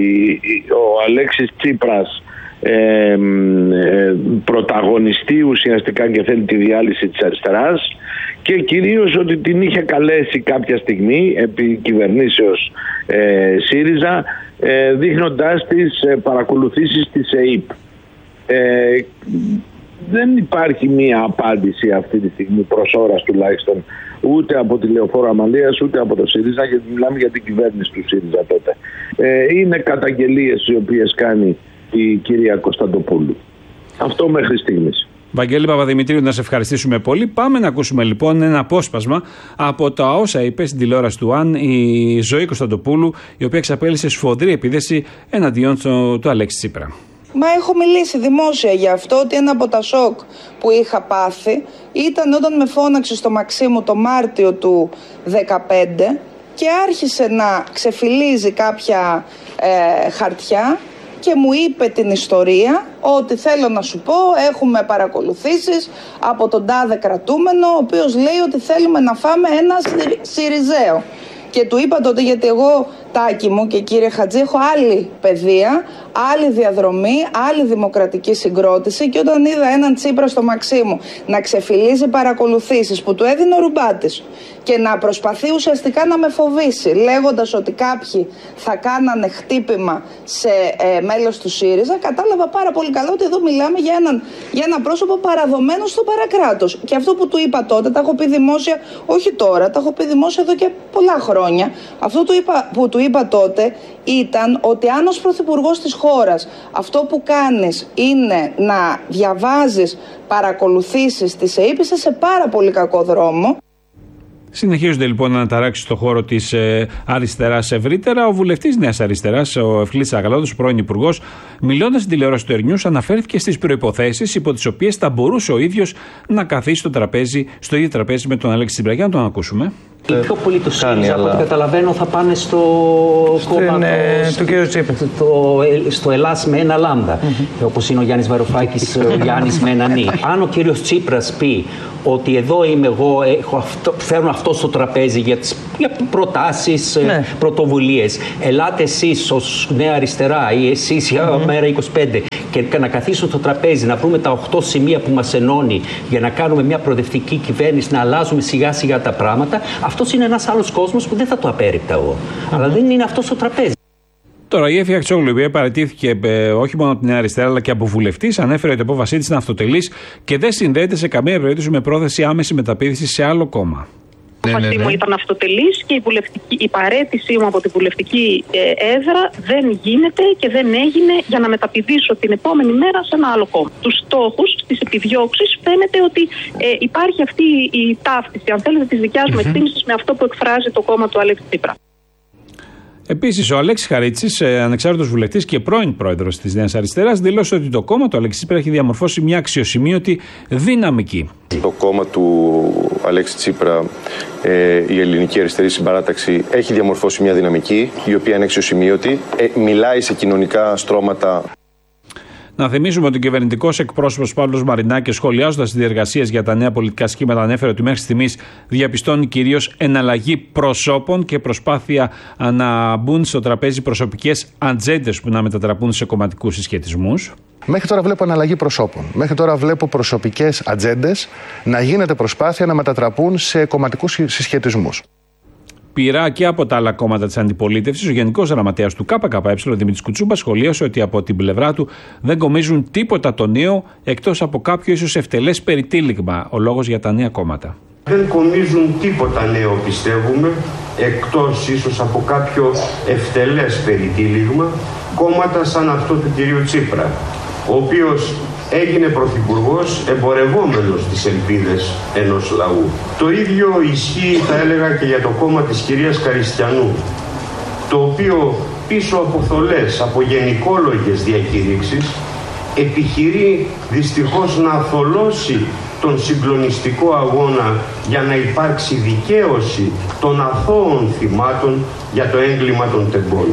E: ο Αλέξης Τσίπρας ε, ε, πρωταγωνιστεί ουσιαστικά και θέλει τη διάλυση της αριστεράς, και κυρίως ότι την είχε καλέσει κάποια στιγμή επί κυβερνήσεως ε, ΣΥΡΙΖΑ, ε, δείχνοντάς τις ε, παρακολουθήσεις της ΕΕΠ. Ε, δεν υπάρχει μία απάντηση αυτή τη στιγμή, προς ώρας τουλάχιστον, ούτε από τη Λεωφόρο Αμαλίας ούτε από το ΣΥΡΙΖΑ, γιατί μιλάμε για την κυβέρνηση του ΣΥΡΙΖΑ τότε. Ε, είναι καταγγελίες οι οποίες κάνει η κυρία Κωνσταντοπούλου. Αυτό μέχρι στιγμής.
A: Βαγγέλη Παπαδημητρίου, να σε ευχαριστήσουμε πολύ. Πάμε να ακούσουμε λοιπόν ένα απόσπασμα από τα όσα είπε στην τηλεόραση του ΑΝ η Ζωή Κωνσταντοπούλου, η οποία εξαπέλυσε σφοδρή επίθεση εναντίον του, του Αλέξη Τσίπρα.
I: Μα έχω μιλήσει δημόσια για αυτό, ότι ένα από τα σοκ που είχα πάθει ήταν όταν με φώναξε στο Μαξίμου το Μάρτιο του δεκαπέντε και άρχισε να ξεφυλίζει κάποια ε, χαρτιά και μου είπε την ιστορία, ότι θέλω να σου πω, έχουμε παρακολουθήσεις από τον τάδε κρατούμενο, ο οποίος λέει ότι θέλουμε να φάμε ένα Σιριζέο. Και του είπα τότε, γιατί εγώ, Τάκη μου και κύριε Χατζή, έχω άλλη παιδεία, άλλη διαδρομή, άλλη δημοκρατική συγκρότηση, και όταν είδα έναν Τσίπρα στο Μαξίμου να ξεφυλίζει παρακολουθήσεις που του έδινε ο Ρουμπάτης και να προσπαθεί ουσιαστικά να με φοβήσει, λέγοντας ότι κάποιοι θα κάνανε χτύπημα σε ε, μέλος του ΣΥΡΙΖΑ, κατάλαβα πάρα πολύ καλά ότι εδώ μιλάμε για, έναν, για ένα πρόσωπο παραδομένο στο παρακράτος. Και αυτό που του είπα τότε, τα έχω πει δημόσια, όχι τώρα, τα έχω πει δημόσια εδώ και πολλά χρόνια. Αυτό του είπα, που του είπα τότε ήταν ότι αν ως πρωθυπουργός της χώρας αυτό που κάνεις είναι να διαβάζεις παρακολουθήσεις της ΕΕΠ, είσαι σε πάρα πολύ κακό δρόμο.
A: Συνεχίζονται λοιπόν να αναταράξει στο χώρο της ε, αριστεράς ευρύτερα. Ο βουλευτής Νέας Αριστεράς, ο Ευκλής Αγαλώτος, ο πρώην υπουργός, μιλώντας στην τηλεόραση του Air News, αναφέρθηκε στις προϋποθέσεις υπό τις οποίες θα μπορούσε ο ίδιος να καθίσει στο, τραπέζι, στο ίδιο τραπέζι με τον Αλέξη Τσίπρα. Για να τον ακούσουμε.
J: Οι πιο πολλοί του ΣΥΡΙΖΑ, από ό,τι καταλαβαίνω, θα πάνε στο κόμμα
K: ε, του κ. Τσίπρα.
J: Το, στο Ελλάς με ένα λάμδα, mm-hmm. όπως είναι ο Γιάννης Βαρουφάκης, ο Γιάννης με ένα νι. Αν ο κύριος Τσίπρας πει ότι εδώ είμαι εγώ, έχω αυτό, φέρνω αυτό στο τραπέζι για, τις, για προτάσεις, ναι. πρωτοβουλίες. Ελάτε εσείς ως Νέα Αριστερά ή εσείς για mm-hmm. μέρα είκοσι πέντε και να καθίσουν στο τραπέζι, να βρούμε τα οχτώ σημεία που μας ενώνει για να κάνουμε μια προοδευτική κυβέρνηση, να αλλάζουμε σιγά σιγά τα πράγματα. Αυτός είναι ένας άλλος κόσμος που δεν θα το απέρριπτα εγώ. Mm-hmm. Αλλά δεν είναι αυτό στο τραπέζι.
A: Τώρα η Εύη Αξιόγλου, η οποία παραιτήθηκε ε, όχι μόνο από την Νέα Αριστερά αλλά και από βουλευτής, ανέφερε ότι η απόφασή της είναι αυτοτελής και δεν συνδέεται σε καμία περίπτωση με πρόθεση άμεση μεταπίδηση σε άλλο κόμμα.
L: Η απόφασή ναι, ναι, ναι. μου ήταν αυτοτελής και η, βουλευτική, η παραίτησή μου από τη βουλευτική ε, έδρα δεν γίνεται και δεν έγινε για να μεταπηδήσω την επόμενη μέρα σε ένα άλλο κόμμα. Τους στόχους, στις επιδιώξεις, φαίνεται ότι ε, υπάρχει αυτή η ταύτιση, αν θέλετε, της δικιάς μου mm-hmm. εκτίμησης με αυτό που εκφράζει το κόμμα του Αλέξη Τσίπρα.
A: Επίσης, ο Αλέξης Χαρίτσης, ανεξάρτητος βουλευτής και πρώην πρόεδρος της Νέας Αριστεράς, δήλωσε ότι το κόμμα του Αλέξη Τσίπρα έχει διαμορφώσει μια αξιοσημείωτη δυναμική.
M: Το κόμμα του Αλέξη Τσίπρα, ε, η Ελληνική Αριστερή Συμπαράταξη, έχει διαμορφώσει μια δυναμική η οποία είναι αξιοσημείωτη, ε, μιλάει σε κοινωνικά στρώματα.
A: Να θυμίσουμε ότι ο κυβερνητικός εκπρόσωπος Παύλος Μαρινάκης, σχολιάζοντας τις διεργασίες για τα νέα πολιτικά σχήματα, ανέφερε ότι μέχρι στιγμής διαπιστώνει κυρίως εναλλαγή προσώπων και προσπάθεια να μπουν στο τραπέζι προσωπικές ατζέντες που να μετατραπούν σε κομματικούς συσχετισμούς.
B: Μέχρι τώρα βλέπω εναλλαγή προσώπων. Μέχρι τώρα βλέπω προσωπικές ατζέντες να γίνεται προσπάθεια να μετατραπούν σε κομματικούς συσχετισμούς.
A: Πειρά και από τα άλλα κόμματα της αντιπολίτευσης, ο Γενικός Γραμματέας του ΚΚΕ, ο Δημήτρης Κουτσούμπας, σχολίασε ότι από την πλευρά του δεν κομίζουν τίποτα το νέο εκτός από κάποιο ίσως ευτελές περιτύλιγμα. Ο λόγος για τα νέα κόμματα.
N: Δεν κομίζουν τίποτα νέο, πιστεύουμε, εκτός ίσως από κάποιο ευτελές περιτύλιγμα, κόμματα σαν αυτό του κυρίου Τσίπρα, ο οποίος έγινε πρωθυπουργός εμπορευόμενος τις ελπίδες ενός λαού. Το ίδιο ισχύει, θα έλεγα, και για το κόμμα της κυρίας Καριστιανού, το οποίο πίσω από θολές, από γενικόλογες διακήρυξεις, επιχειρεί δυστυχώς να θολώσει τον συγκλονιστικό αγώνα για να υπάρξει δικαίωση των αθώων θυμάτων για το έγκλημα των τεμπών.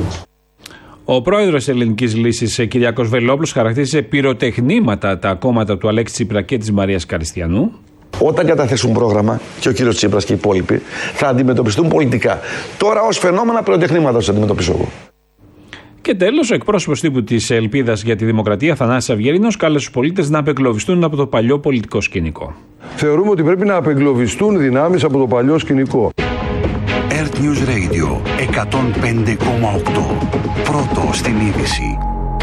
A: Ο πρόεδρος της Ελληνικής Λύσης, Κυριάκος Βελόπουλος, χαρακτήρισε πυροτεχνήματα τα κόμματα του Αλέξη Τσίπρα και της Μαρίας Καριστιανού.
O: Όταν καταθέσουν πρόγραμμα, και ο κύριος Τσίπρας και οι υπόλοιποι, θα αντιμετωπιστούν πολιτικά. Τώρα ως φαινόμενα πυροτεχνήματα τους αντιμετωπίσω εγώ.
A: Και τέλος, ο εκπρόσωπος τύπου της Ελπίδας για τη Δημοκρατία, Θανάσης Αυγερίνος, κάλεσε τους πολίτες να απεγκλωβιστούν από το παλιό πολιτικό σκηνικό.
P: Θεωρούμε ότι πρέπει να απεγκλωβιστούν δυνάμεις από το παλιό σκηνικό.
D: Earth News Radio εκατόν πέντε κόμμα οκτώ. Πρώτο στην είδηση.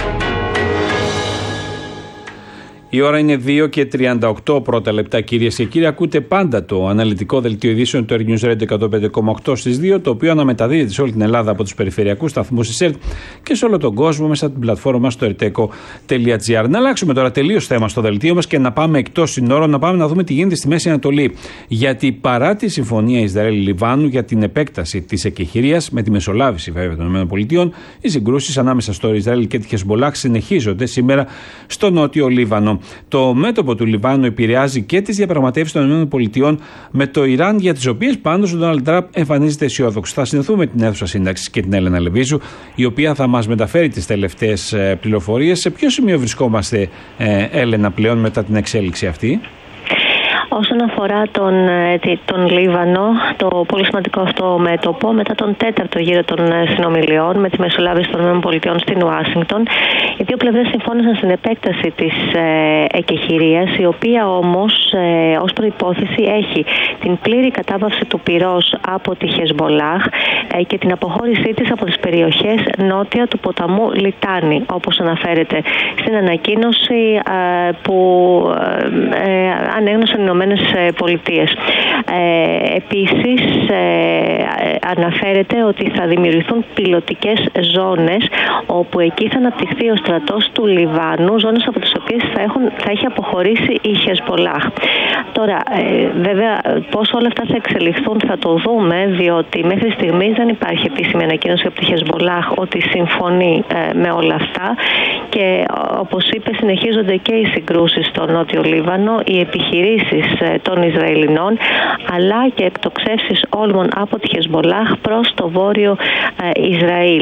A: Η ώρα είναι δύο και τριάντα οκτώ πρώτα λεπτά, κυρίες και κύριοι. Ακούτε πάντα το αναλυτικό δελτίο ειδήσεων του Earth News Radio εκατόν πέντε κόμμα οκτώ στις δύο, το οποίο αναμεταδίδεται σε όλη την Ελλάδα από τους περιφερειακούς σταθμούς της ΕΡΤ και σε όλο τον κόσμο μέσα από την πλατφόρμα μας στο ερτέκο τελεία τζι άρ. Να αλλάξουμε τώρα τελείως θέμα στο δελτίο μας και να πάμε εκτός συνόρων, να πάμε να δούμε τι γίνεται στη Μέση Ανατολή. Γιατί παρά τη συμφωνία Ισραήλ-Λιβάνου για την επέκταση της εκεχηρίας, με τη μεσολάβηση βέβαια των ΗΠΑ, οι συγκρούσεις ανάμεσα στο Ισραήλ και τη Χεσμολάχ συνεχίζονται σήμερα στο νότιο Λίβανο. Το μέτωπο του Λιβάνου επηρεάζει και τις διαπραγματεύσεις των ΗΠΑ με το Ιράν, για τις οποίες πάντως ο Ντόναλντ Τραμπ εμφανίζεται αισιόδοξος. Θα συνδεθούμε την αίθουσα σύνταξης και την Έλενα Λεβίζου, η οποία θα μας μεταφέρει τις τελευταίες πληροφορίες. Σε ποιο σημείο βρισκόμαστε, Έλενα, πλέον μετά την εξέλιξη αυτή?
Q: Όσον αφορά τον, τον Λίβανο, το πολύ σημαντικό αυτό μέτωπο, μετά τον τέταρτο γύρο των συνομιλιών με τη μεσολάβηση των ΗΠΑ στην Ουάσιγκτον, οι δύο πλευρές συμφώνησαν στην επέκταση της ε, εκεχηρίας, η οποία όμως ε, ως προϋπόθεση έχει την πλήρη κατάβαυση του πυρός από τη Χεσμολάχ ε, και την αποχώρησή της από τις περιοχές νότια του ποταμού Λιτάνη, όπως αναφέρεται στην ανακοίνωση ε, που ε, ε, ανέγνωσαν οι Ηνωμένες Πολιτείες. Ε, επίσης, ε, αναφέρεται ότι θα δημιουργηθούν πιλωτικές ζώνες όπου εκεί θα αναπτυχθεί ο στρατός του Λιβάνου, ζώνες από τις οποίες θα, έχουν, θα έχει αποχωρήσει η Χεσμπολάχ. Τώρα, ε, βέβαια, πώς όλα αυτά θα εξελιχθούν θα το δούμε, διότι μέχρι στιγμής δεν υπάρχει επίσημη ανακοίνωση από τη Χεσμπολάχ ότι συμφωνεί ε, με όλα αυτά και όπως είπε, συνεχίζονται και οι συγκρούσεις στο Νότιο Λίβανο, οι επιχειρήσεις ε, των Ισραηλινών, αλλά και εκτοξεύσεις όλμων από τη Χεσμπολάχ προς το βόρειο ε, Ισραήλ.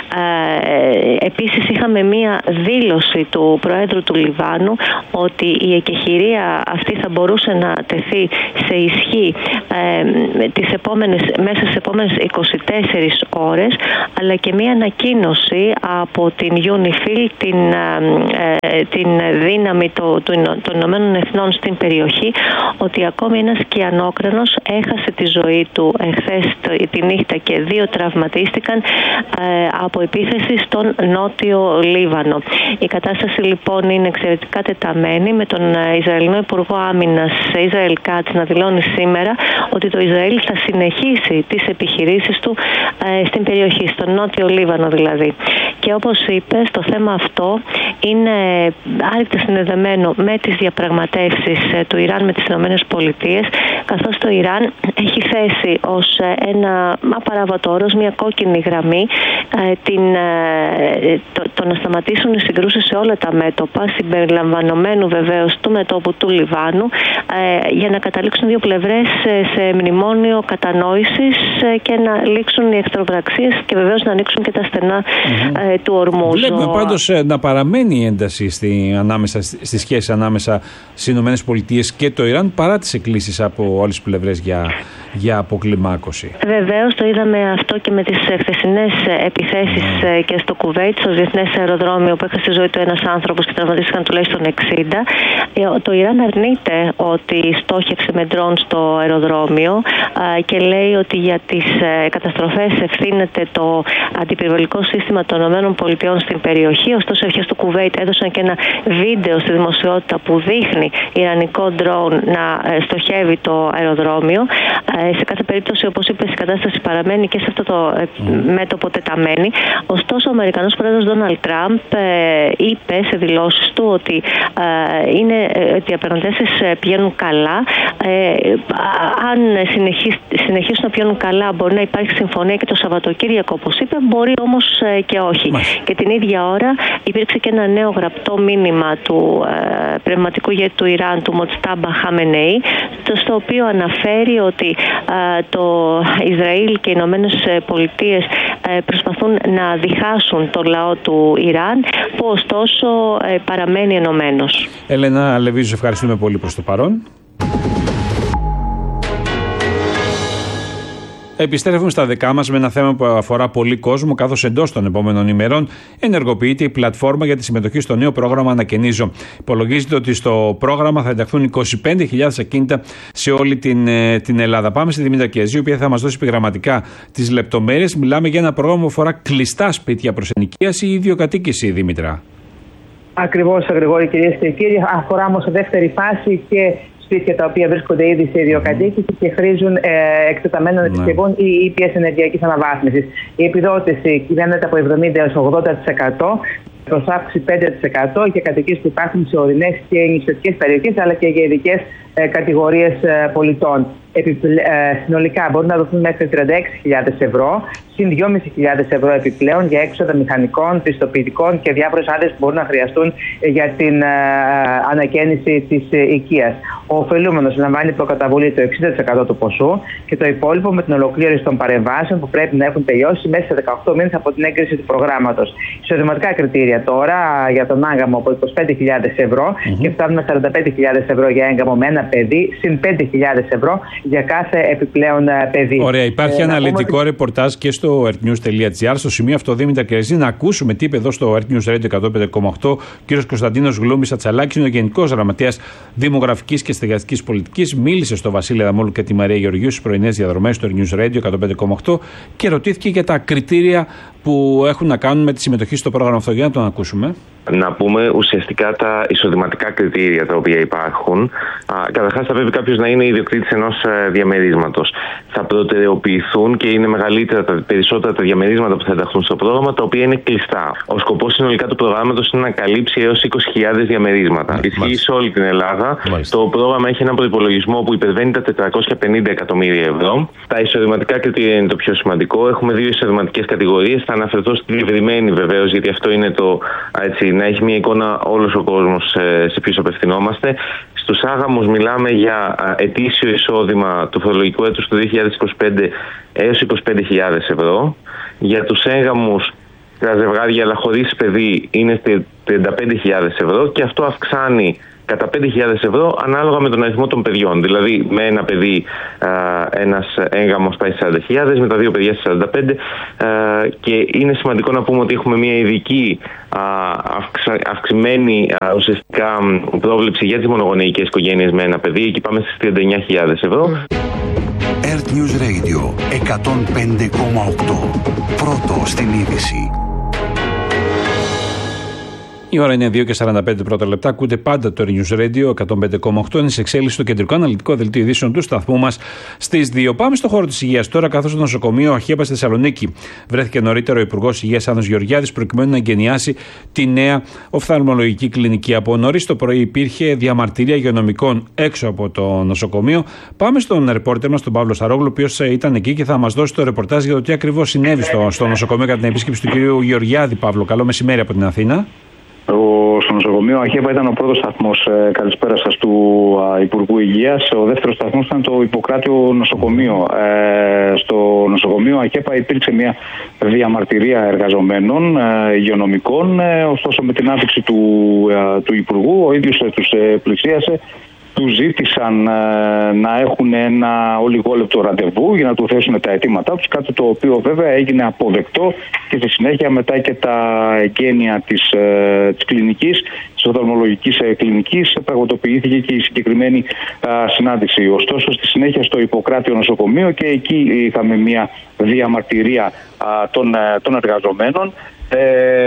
Q: Ε, επίσης είχαμε μία δήλωση του Προέδρου του Λιβάνου ότι η εκεχηρία αυτή θα μπορούσε να τεθεί σε ισχύ ε, τις επόμενες, μέσα στις επόμενες είκοσι τέσσερις ώρες, αλλά και μία ανακοίνωση από την UNIFIL, την, ε, την δύναμη το, το, των Ηνωμένων Εθνών στην περιοχή, ότι ακόμη ένας κιανόκρανος έχασε τη ζωή του εχθές τη νύχτα και δύο τραυματίστηκαν ε, από επίθεση στον Νότιο Λίβανο. Η κατάσταση λοιπόν είναι εξαιρετικά τεταμένη, με τον Ισραηλινό Υπουργό Άμυνας Ισραήλ Κάτς να δηλώνει σήμερα ότι το Ισραήλ θα συνεχίσει τις επιχειρήσεις του ε, στην περιοχή, στον Νότιο Λίβανο δηλαδή. Και όπως είπε, το θέμα αυτό είναι άρρηκτα συνδεδεμένο με τις διαπραγματεύσεις ε, του Ιράν με τις Ηνωμένες Πολιτείες, καθώς το Ιράν έχει θέσει ως ένα απαράβατο όρος, μια κόκκινη γραμμή, ε, την, ε, το, το να σταματήσουν οι συγκρούσεις σε όλα τα μέτωπα, συμπεριλαμβανομένου βεβαίως του μετώπου του Λιβάνου, ε, για να καταλήξουν δύο πλευρές σε μνημόνιο κατανόησης ε, και να λήξουν οι εχθροπραξίες και βεβαίως να ανοίξουν και τα στενά mm-hmm. ε, του ορμού.
A: Βλέπουμε Ο... πάντως ε, να παραμένει η ένταση στη, ανάμεσα, στη σχέση ανάμεσα στις Ηνωμένες Πολιτείες και το Ιράν, παρά τις εκκλήσεις από όλες τις πλευρές για, για αποκλιμάκωση.
Q: Βεβαίως το είδαμε αυτό και με τις χθεσινές επιθέσεις mm. και στο Κουβέιτ, στο διεθνές αεροδρόμιο, που έχασε τη ζωή του ένας άνθρωπος και τραυματίστηκαν τουλάχιστον εξήντα. Το Ιράν αρνείται ότι στόχευσε με ντρόν στο αεροδρόμιο και λέει ότι για τις καταστροφές ευθύνεται το αντιπυρβολικό σύστημα των ΗΠΑ στην περιοχή. Ωστόσο, οι αρχές του Κουβέιτ έδωσαν και ένα βίντεο στη δημοσιότητα που δείχνει ιρανικό ντρόν να στοχεύει το αεροδρόμιο. Σε κάθε περίπτωση, όπως είπες, η κατάσταση παραμένει και σε αυτό το μέτωπο τεταμένη. Ωστόσο, ο Αμερικανός πρόεδρος Ντόναλντ Τραμπ είπε σε δηλώσεις του ότι είναι, οι διαπραγματεύσεις πηγαίνουν καλά. Αν συνεχίσουν να πηγαίνουν καλά, μπορεί να υπάρχει συμφωνία και το Σαββατοκύριακο, όπως είπε, μπορεί όμως και όχι. Μάλιστα. Και την ίδια ώρα υπήρξε και ένα νέο γραπτό μήνυμα του πνευματικού ηγέτη του Ιράν, του Μοτστάμπα Χαμενεή, στο οποίο αναφέρει ότι το Ισραήλ και οι Ηνωμένες Πολιτείες προσπαθούν να διχάσουν το λαό του Ιράν, που ωστόσο παραμένει ενωμένος.
A: Έλενα Λεβίζου, ευχαριστούμε πολύ προς το παρόν. Επιστρέφουμε στα δικά μας με ένα θέμα που αφορά πολύ κόσμο, καθώς εντός των επόμενων ημερών ενεργοποιείται η πλατφόρμα για τη συμμετοχή στο νέο πρόγραμμα Ανακαινίζω. Υπολογίζεται ότι στο πρόγραμμα θα ενταχθούν είκοσι πέντε χιλιάδες ακίνητα σε όλη την, την Ελλάδα. Πάμε στη Δήμητρα Κεζή, η οποία θα μας δώσει επιγραμματικά τις λεπτομέρειες. Μιλάμε για ένα πρόγραμμα που αφορά κλειστά σπίτια προς ενοικίαση ή ιδιοκατοίκηση, Δήμητρα.
K: Ακριβώς, Γρηγόρη, κυρίες και κύριοι. Αφορά όμως σε δεύτερη φάση και σπίτια τα οποία βρίσκονται ήδη σε ιδιοκατοίκηση και χρήζουν ε, εκτεταμένων ναι. επισκευών ή ήπιας ενεργειακής αναβάθμισης. Η επιδότηση κυμαίνεται από εβδομήντα έως ογδόντα τοις εκατό. Προς αύξηση πέντε τοις εκατό για κατοικίες που υπάρχουν σε ορεινές και νησιωτικές περιοχές, αλλά και για ειδικές ε, κατηγορίες ε, πολιτών. Επιπλε... Ε, συνολικά μπορούν να δοθούν μέχρι τριάντα έξι χιλιάδες ευρώ, συν δυόμισι χιλιάδες ευρώ επιπλέον για έξοδα μηχανικών, πιστοποιητικών και διάφορες άδειες που μπορούν να χρειαστούν για την ε, ανακαίνιση της ε, οικίας. Ο ωφελούμενος λαμβάνει προκαταβολή το εξήντα τοις εκατό του ποσού και το υπόλοιπο με την ολοκλήρωση των παρεμβάσεων που πρέπει να έχουν τελειώσει μέσα σε δεκαοκτώ μήνες από την έγκριση του προγράμματος. Εισοδηματικά κριτήρια τώρα για τον άγαμο από είκοσι πέντε χιλιάδες ευρώ mm-hmm. και φτάνουμε σαράντα πέντε χιλιάδες ευρώ για έγκαμο με ένα παιδί, συν πέντε χιλιάδες ευρώ για κάθε επιπλέον παιδί.
A: Ωραία, υπάρχει
K: ε,
A: αναλυτικό
K: πούμε...
A: ρεπορτάζ και στο earthnews τελεία gr. Στο σημείο αυτό, Δήμητρα Κεραζή, να ακούσουμε τι είπε εδώ στο Earth News Radio εκατόν πέντε κόμμα οκτώ ο κ. Κωνσταντίνος Γλούμπης Ατσαλάκης, είναι ο Γενικός Γραμματέας Δημογραφικής και Στεγαστικής Πολιτικής. Μίλησε στο Βασίλη Αδαμόλου και τη Μαρία Γεωργίου στις πρωινές διαδρομές του Earth News Radio εκατόν πέντε κόμμα οκτώ και ρωτήθηκε για τα κριτήρια που έχουν να κάνουν με τη συμμετοχή στο πρόγραμμα αυτό. Για να τον ακούσουμε.
R: Να πούμε ουσιαστικά τα εισοδηματικά κριτήρια τα οποία υπάρχουν. Καταρχάς, θα πρέπει κάποιος να είναι ιδιοκτήτης ενός διαμερίσματος. Θα προτεραιοποιηθούν και είναι μεγαλύτερα, τα περισσότερα τα διαμερίσματα που θα ενταχθούν στο πρόγραμμα, τα οποία είναι κλειστά. Ο σκοπός συνολικά του προγράμματος είναι να καλύψει έως είκοσι χιλιάδες διαμερίσματα. Ισχύει σε όλη την Ελλάδα. Μάλιστα. Το πρόγραμμα έχει έναν προϋπολογισμό που υπερβαίνει τα τετρακόσια πενήντα εκατομμύρια ευρώ. Τα εισοδηματικά κριτήρια είναι το πιο σημαντικό. Έχουμε δύο εισοδηματικές κατηγορίες. Θα αναφερθώ στη διευρυμένη βεβαίως, γιατί αυτό είναι το έτσι. Να έχει μια εικόνα όλος ο κόσμος σε ποιους απευθυνόμαστε. Στους άγαμους μιλάμε για ετήσιο εισόδημα του φορολογικού έτους του δύο χιλιάδες είκοσι πέντε έως είκοσι πέντε χιλιάδες ευρώ. Για τους έγγαμους, τα ζευγάρια αλλά χωρίς παιδί, είναι τριάντα πέντε χιλιάδες ευρώ και αυτό αυξάνει κατά πέντε χιλιάδες ευρώ ανάλογα με τον αριθμό των παιδιών. Δηλαδή με ένα παιδί α, ένας έγγαμος πάει σαράντα χιλιάδες, με τα δύο παιδιά σαράντα πέντε α, και είναι σημαντικό να πούμε ότι έχουμε μια ειδική α, αυξα, αυξημένη α, ουσιαστικά πρόβλεψη για τις μονογονεϊκές οικογένειες με ένα παιδί. Εκεί πάμε στις τριάντα εννιά χιλιάδες ευρώ.
D: Earth News Radio εκατόν πέντε κόμμα οκτώ. Πρώτο στην είδηση.
A: Η ώρα είναι δύο και σαράντα πέντε πρώτα λεπτά. Ακούτε πάντα το News Radio εκατόν πέντε κόμμα οκτώ. Είναι σε εξέλιξη το κεντρικό αναλυτικό δελτίο ειδήσεων του σταθμού μας στις δύο. Πάμε στο χώρο της υγείας τώρα, καθώς το νοσοκομείο Αχέπα στη Θεσσαλονίκη βρέθηκε νωρίτερο ο Υπουργός Υγείας Άννος Γεωργιάδης προκειμένου να εγκαινιάσει τη νέα οφθαλμολογική κλινική. Από νωρίς το πρωί υπήρχε διαμαρτυρία υγειονομικών έξω από το νοσοκομείο. Πάμε στον ρεπόρτερ μας, τον Παύλο Σαρόγλου, ο οποίος ήταν εκεί και θα μας δώσει το ρεπορτάζ για το τι ακριβώς συνέβη στο, στο νοσοκομείο κατά την επίσκεψη του κυρίου Γεωργιάδη. Παύλο, καλό μεσημέρι από την Αθήνα.
S: Ο, στο νοσοκομείο Αχέπα ήταν ο πρώτος σταθμός, ε, καλησπέρα σας, του α, Υπουργού Υγείας. Ο δεύτερος σταθμός ήταν το Ιπποκράτιο νοσοκομείο. Ε, στο νοσοκομείο Αχέπα υπήρξε μια διαμαρτυρία εργαζομένων, ε, υγειονομικών. Ε, ωστόσο, με την άδειξη του, ε, του Υπουργού, ο ίδιος ε, τους ε, πλησίασε. Του ζήτησαν ε, να έχουν ένα ολιγόλεπτο ραντεβού για να του θέσουν τα αιτήματά τους, κάτι το οποίο βέβαια έγινε αποδεκτό και στη συνέχεια μετά και τα εγγένεια της, ε, της κλινικής, της οφθαλμολογικής ε, κλινικής, πραγματοποιήθηκε και η συγκεκριμένη ε, συνάντηση. Ωστόσο, στη συνέχεια στο Ιπποκράτιο νοσοκομείο και εκεί είχαμε μια διαμαρτυρία ε, των, ε, των εργαζομένων. Ε,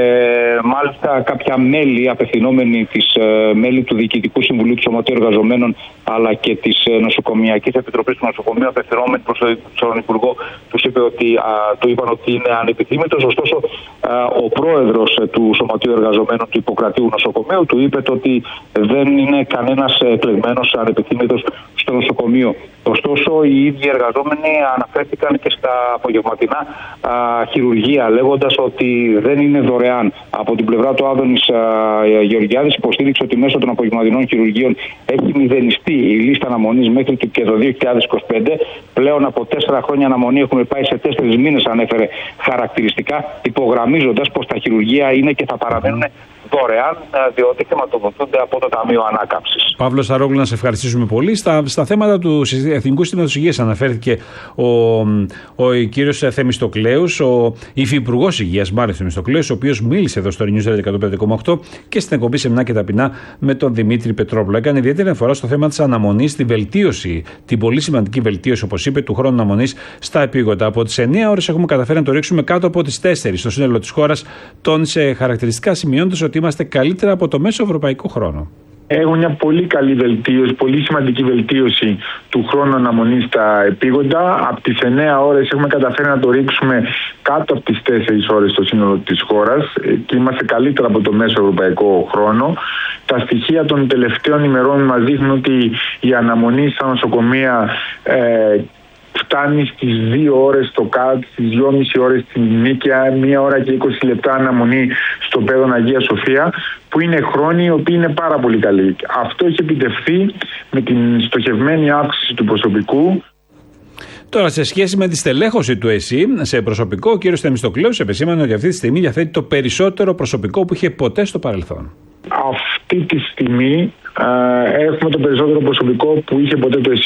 S: μάλιστα κάποια μέλη απευθυνόμενοι της ε, μέλη του Διοικητικού Συμβουλίου του Σωματείου Εργαζομένων αλλά και της ε, Νοσοκομιακής Επιτροπής του Νοσοκομείου απευθυνόμενοι προς τον Υπουργό τους είπε ότι, α, του είπαν ότι είναι ανεπιθύμητος. Ωστόσο α, ο πρόεδρος ε, του Σωματείου Εργαζομένων του Ιπποκρατίου Νοσοκομείου του είπε ότι δεν είναι κανένας εκλεγμένος ανεπιθύμητος στο νοσοκομείο. Ωστόσο οι ίδιοι εργαζόμενοι αναφέρθηκαν και στα απογευματινά α, χειρουργεία λέγοντας ότι δεν είναι δωρεάν. Από την πλευρά του Άδωνης Γεωργιάδης υποστήριξε ότι μέσω των απογευματινών χειρουργείων έχει μηδενιστεί η λίστα αναμονής μέχρι και το δύο χιλιάδες είκοσι πέντε. Πλέον από τέσσερα χρόνια αναμονή έχουμε πάει σε τέσσερις μήνες, ανέφερε χαρακτηριστικά, υπογραμμίζοντας πως τα χειρουργεία είναι και θα παραμένουν δωρεάν, διότι χρηματοδοτούνται από το Ταμείο Ανάκαμψης.
A: Παύλο Σαρόγλου, να σε ευχαριστήσουμε πολύ. Στα, στα θέματα του Εθνικού Συστήματος Υγείας αναφέρθηκε ο, ο, ο κύριος Θεμιστοκλέους, ο υφυπουργός Υγείας Μάριος Θεμιστοκλέους, ο οποίος μίλησε εδώ στο News Radio εκατόν πέντε κόμμα οκτώ και στην εκπομπή Σεμνά και Ταπεινά με τον Δημήτρη Πετρόπουλο. Έκανε ιδιαίτερη αναφορά στο θέμα της αναμονής, τη βελτίωση, την πολύ σημαντική βελτίωση, όπως είπε, του χρόνου αναμονής στα επίγοντα. Από τις εννιά ώρες έχουμε καταφέρει να το ρίξουμε κάτω από τις τέσσερις στο σύνολο της χώρας, τόνισε χαρακτηριστικά σημειώνοντας ότι είμαστε καλύτερα από το μέσο ευρωπαϊκό χρόνο.
T: Έχουμε μια πολύ καλή βελτίωση, πολύ σημαντική βελτίωση του χρόνου αναμονής στα επίγοντα. Από τις εννιά ώρες έχουμε καταφέρει να το ρίξουμε κάτω από τις τέσσερις ώρες στο σύνολο της χώρας και είμαστε καλύτερα από το μέσο ευρωπαϊκό χρόνο. Τα στοιχεία των τελευταίων ημερών μας δείχνουν ότι η αναμονή στα νοσοκομεία ε, φτάνει στις δύο ώρες στο ΚΑΤ, στις δυόμιση ώρες στην Νίκαια, μία ώρα και είκοσι λεπτά αναμονή στο Παιδόν Αγία Σοφία, που είναι χρόνοι οι οποίοι είναι πάρα πολύ καλοί. Αυτό έχει επιτευχθεί με την στοχευμένη αύξηση του προσωπικού.
A: Τώρα, σε σχέση με τη στελέχωση του ΕΣΥ σε προσωπικό, ο κ. Θεμιστοκλέους επεσήμανε ότι αυτή τη στιγμή διαθέτει το περισσότερο προσωπικό που είχε ποτέ στο παρελθόν.
T: Αυτή τη στιγμή ε, έχουμε το περισσότερο προσωπικό που είχε ποτέ το ΕΣΥ.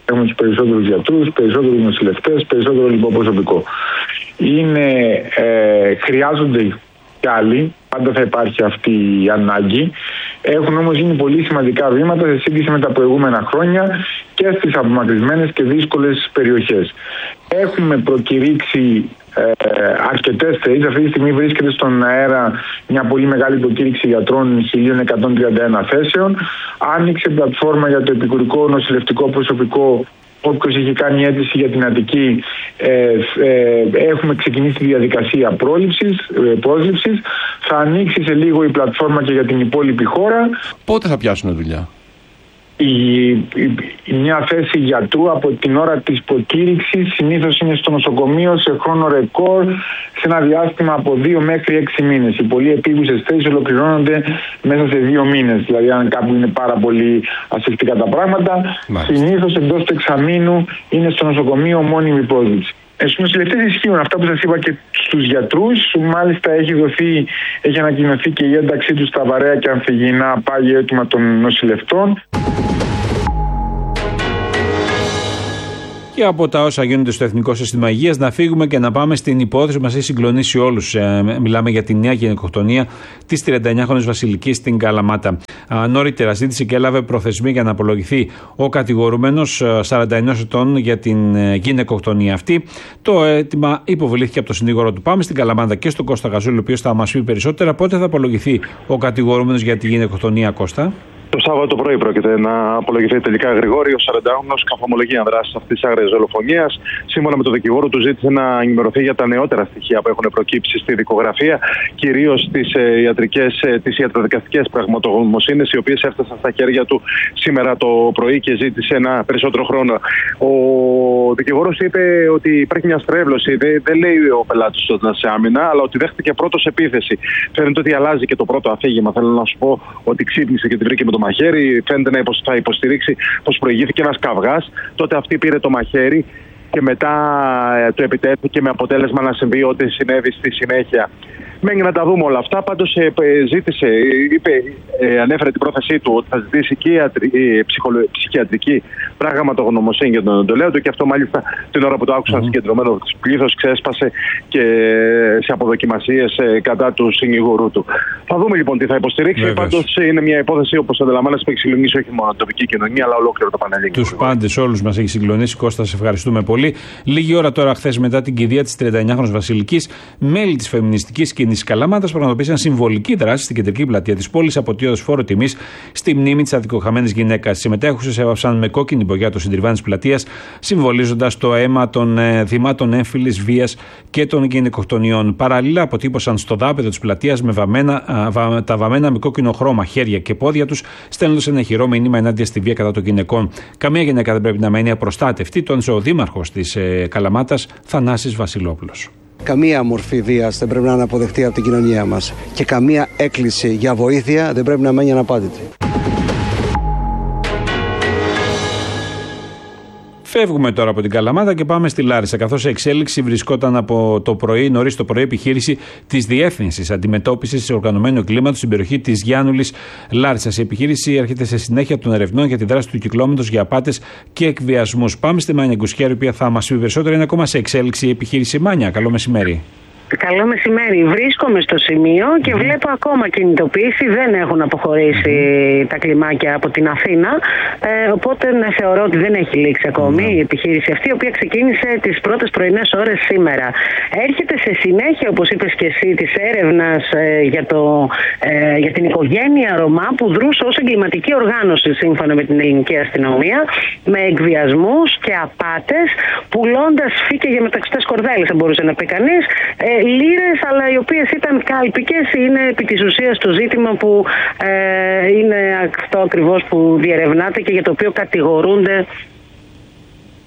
T: Έχουμε τους περισσότερους γιατρούς, περισσότερους νοσηλευτές, περισσότερο λοιπό προσωπικό. Είναι, ε, χρειάζονται κι άλλοι, πάντα θα υπάρχει αυτή η ανάγκη. Έχουν όμως γίνει πολύ σημαντικά βήματα σε σύγκριση με τα προηγούμενα χρόνια και στις απομακρυσμένες και δύσκολες περιοχές. Έχουμε προκηρύξει ε, αρκετές θέσεις. Αυτή τη στιγμή βρίσκεται στον αέρα μια πολύ μεγάλη προκήρυξη γιατρών χίλια εκατόν τριάντα ένα θέσεων. Άνοιξε πλατφόρμα για το επικουρικό νοσηλευτικό προσωπικό. Όποιος έχει κάνει αίτηση για την Αττική, ε, ε, έχουμε ξεκινήσει τη διαδικασία πρόληψης, ε, πρόσληψης. Θα ανοίξει σε λίγο η πλατφόρμα και για την υπόλοιπη χώρα.
U: Πότε θα πιάσουν δουλειά?
T: Η, η, η, μια θέση γιατρού από την ώρα της προκήρυξης συνήθως είναι στο νοσοκομείο σε χρόνο ρεκόρ, σε ένα διάστημα από δύο μέχρι έξι μήνες. Οι πολύ επίγουσες θέσεις ολοκληρώνονται μέσα σε δύο μήνες. Δηλαδή, αν κάπου είναι πάρα πολύ ασφυκτικά τα πράγματα, συνήθως εντός του εξαμήνου είναι στο νοσοκομείο μόνιμη πρόσληψη. Στους νοσηλευτές ισχύουν αυτά που σας είπα και στους γιατρούς. Μάλιστα έχει δοθεί, έχει ανακοινωθεί και η ένταξή τους στα βαρέα και αμφιγεινά πάγια έτοιμα των νοσηλευτών.
A: Και από τα όσα γίνονται στο Εθνικό Σύστημα Υγείας, να φύγουμε και να πάμε στην υπόθεση που μας έχει συγκλονίσει όλους. Ε, μιλάμε για τη νέα γυναικοκτονία της τριανταεννιάχρονης Βασιλικής στην Καλαμάτα. Α, νωρίτερα ζήτησε και έλαβε προθεσμία για να απολογηθεί ο κατηγορούμενος σαράντα ενός ετών για την ε, γυναικοκτονία αυτή. Το αίτημα υποβλήθηκε από το συνήγορο του. Πάμε στην Καλαμάτα και στον Κώστα Γαζούλη, ο οποίος θα μας πει περισσότερα. Πότε θα απολογηθεί ο κατηγορούμενος για τη γυναικοκτονία, Κώστα?
V: Το Σάββατο πρωί πρόκειται να απολογηθεί τελικά Γρηγόρη. Ο σαραντάχρονος καθομολογεί ανδράσει αυτή τη άγριας δολοφονίας. Σύμφωνα με τον δικηγόρο του, ζήτησε να ενημερωθεί για τα νεότερα στοιχεία που έχουν προκύψει στη δικογραφία, κυρίως τις ε, ιατρικές, ε, τις ιατροδικαστικές πραγματογνωμοσύνες, οι οποίες έφτασαν στα χέρια του σήμερα το πρωί και ζήτησε ένα περισσότερο χρόνο. Ο δικηγόρος είπε ότι υπάρχει μια στρέβλωση. Δεν, δεν λέει ο πελάτης του σε άμυνα, αλλά ότι δέχτηκε πρώτος επίθεση. Φαίνεται ότι αλλάζει και το πρώτο αφήγημα. Θέλω να σου πω ότι ξύπνησε και την βρήκε με το μαχαίρι. Φαίνεται να θα υποστηρίξει πως προηγήθηκε ένας καυγάς. Τότε αυτή πήρε το μαχαίρι και μετά ε, το επιτέθηκε με αποτέλεσμα να συμβεί ό,τι συνέβη στη συνέχεια. Μένει να τα δούμε όλα αυτά. Πάντως ε, ζήτησε, είπε, ε, ανέφερε την πρόθεσή του ότι θα ζητήσει και ε, ψυχολο, ψυχιατρική πραγματογνωμοσύνη για τον εντολέα του, και αυτό μάλιστα την ώρα που το άκουσαν mm-hmm. συγκεντρωμένο πλήθος ξέσπασε και σε αποδοκιμασίες ε, κατά του συνηγορού του. Θα δούμε λοιπόν τι θα υποστηρίξει. Πάντως είναι μια υπόθεση, όπως αντιλαμβάνεσαι, που έχει συγκλονίσει όχι μόνο την τοπική κοινωνία, αλλά ολόκληρο το Πανελλήνιο. Τους
A: πάντες όλους μας έχει συγκλονίσει. Κώστα, σε ευχαριστούμε πολύ. Λίγη ώρα τώρα, χθες, μετά την κηδεία της τριανταεννιάχρονης Βασιλικής, μέλη της φεμινιστικής κοινής Καλαμάτας πραγματοποίησαν συμβολική δράση στην κεντρική πλατεία της πόλης, αποτείοντας φόρο τιμής στη μνήμη της αδικοχαμένης γυναίκας. Οι συμμετέχουσες έβαψαν με κόκκινη μπογιά το συντριβάνι της πλατείας, συμβολίζοντας το αίμα των ε, θυμάτων έμφυλης βίας και των γυναικοκτονιών. Παραλλήλα, αποτύπωσαν στο δάπεδο της πλατείας με βαμμένα, α, βα, τα βαμμένα με κόκκινο χρώμα χέρια και πόδια τους, στέλνοντας ένα ηχηρό μήνυμα ενάντια στη βία κατά των γυναικών. Καμία γυναίκα δεν πρέπει να μένει απροστάτευτη, τόνισε ο δήμαρχος της ε, Καλαμάτας, Θανάσης Βασιλόπουλος.
W: Καμία μορφή βίας δεν πρέπει να είναι αποδεκτή από την κοινωνία μας και καμία έκκληση για βοήθεια δεν πρέπει να μένει αναπάντητη.
A: Φεύγουμε τώρα από την Καλαμάτα και πάμε στη Λάρισα, καθώς σε εξέλιξη βρισκόταν από το πρωί, νωρίς το πρωί, επιχείρηση της Διεύθυνσης Αντιμετώπισης Οργανωμένου Εγκλήματος στην περιοχή της Γιάννουλης Λάρισσας. Η επιχείρηση έρχεται σε συνέχεια των ερευνών για τη δράση του κυκλώματος για απάτες και εκβιασμούς. Πάμε στη Μάνια Γκουσιέρη, η οποία θα μας πει περισσότερο. Είναι ακόμα σε εξέλιξη η επιχείρηση. Μάνια, καλό μεσημέρι.
X: Καλό μεσημέρι. Βρίσκομαι στο σημείο και mm. βλέπω ακόμα κινητοποίηση. Δεν έχουν αποχωρήσει mm. τα κλιμάκια από την Αθήνα. Ε, οπότε ναι, θεωρώ ότι δεν έχει λήξει ακόμη mm. η επιχείρηση αυτή, η οποία ξεκίνησε τις πρώτες πρωινές ώρες σήμερα. Έρχεται σε συνέχεια, όπως είπες και εσύ, της έρευνας ε, για, ε, για την οικογένεια Ρωμά, που δρούσε ως εγκληματική οργάνωση σύμφωνα με την ελληνική αστυνομία, με εκβιασμούς και απάτες, πουλώντας φύκια για μεταξωτές κορδέλες, θα μπορούσε να πει κανείς. Ε, λίρες, αλλά οι οποίες ήταν κάλπικες. Είναι επί της ουσίας το ζήτημα που ε, είναι αυτό ακριβώς που διερευνάται και για το οποίο κατηγορούνται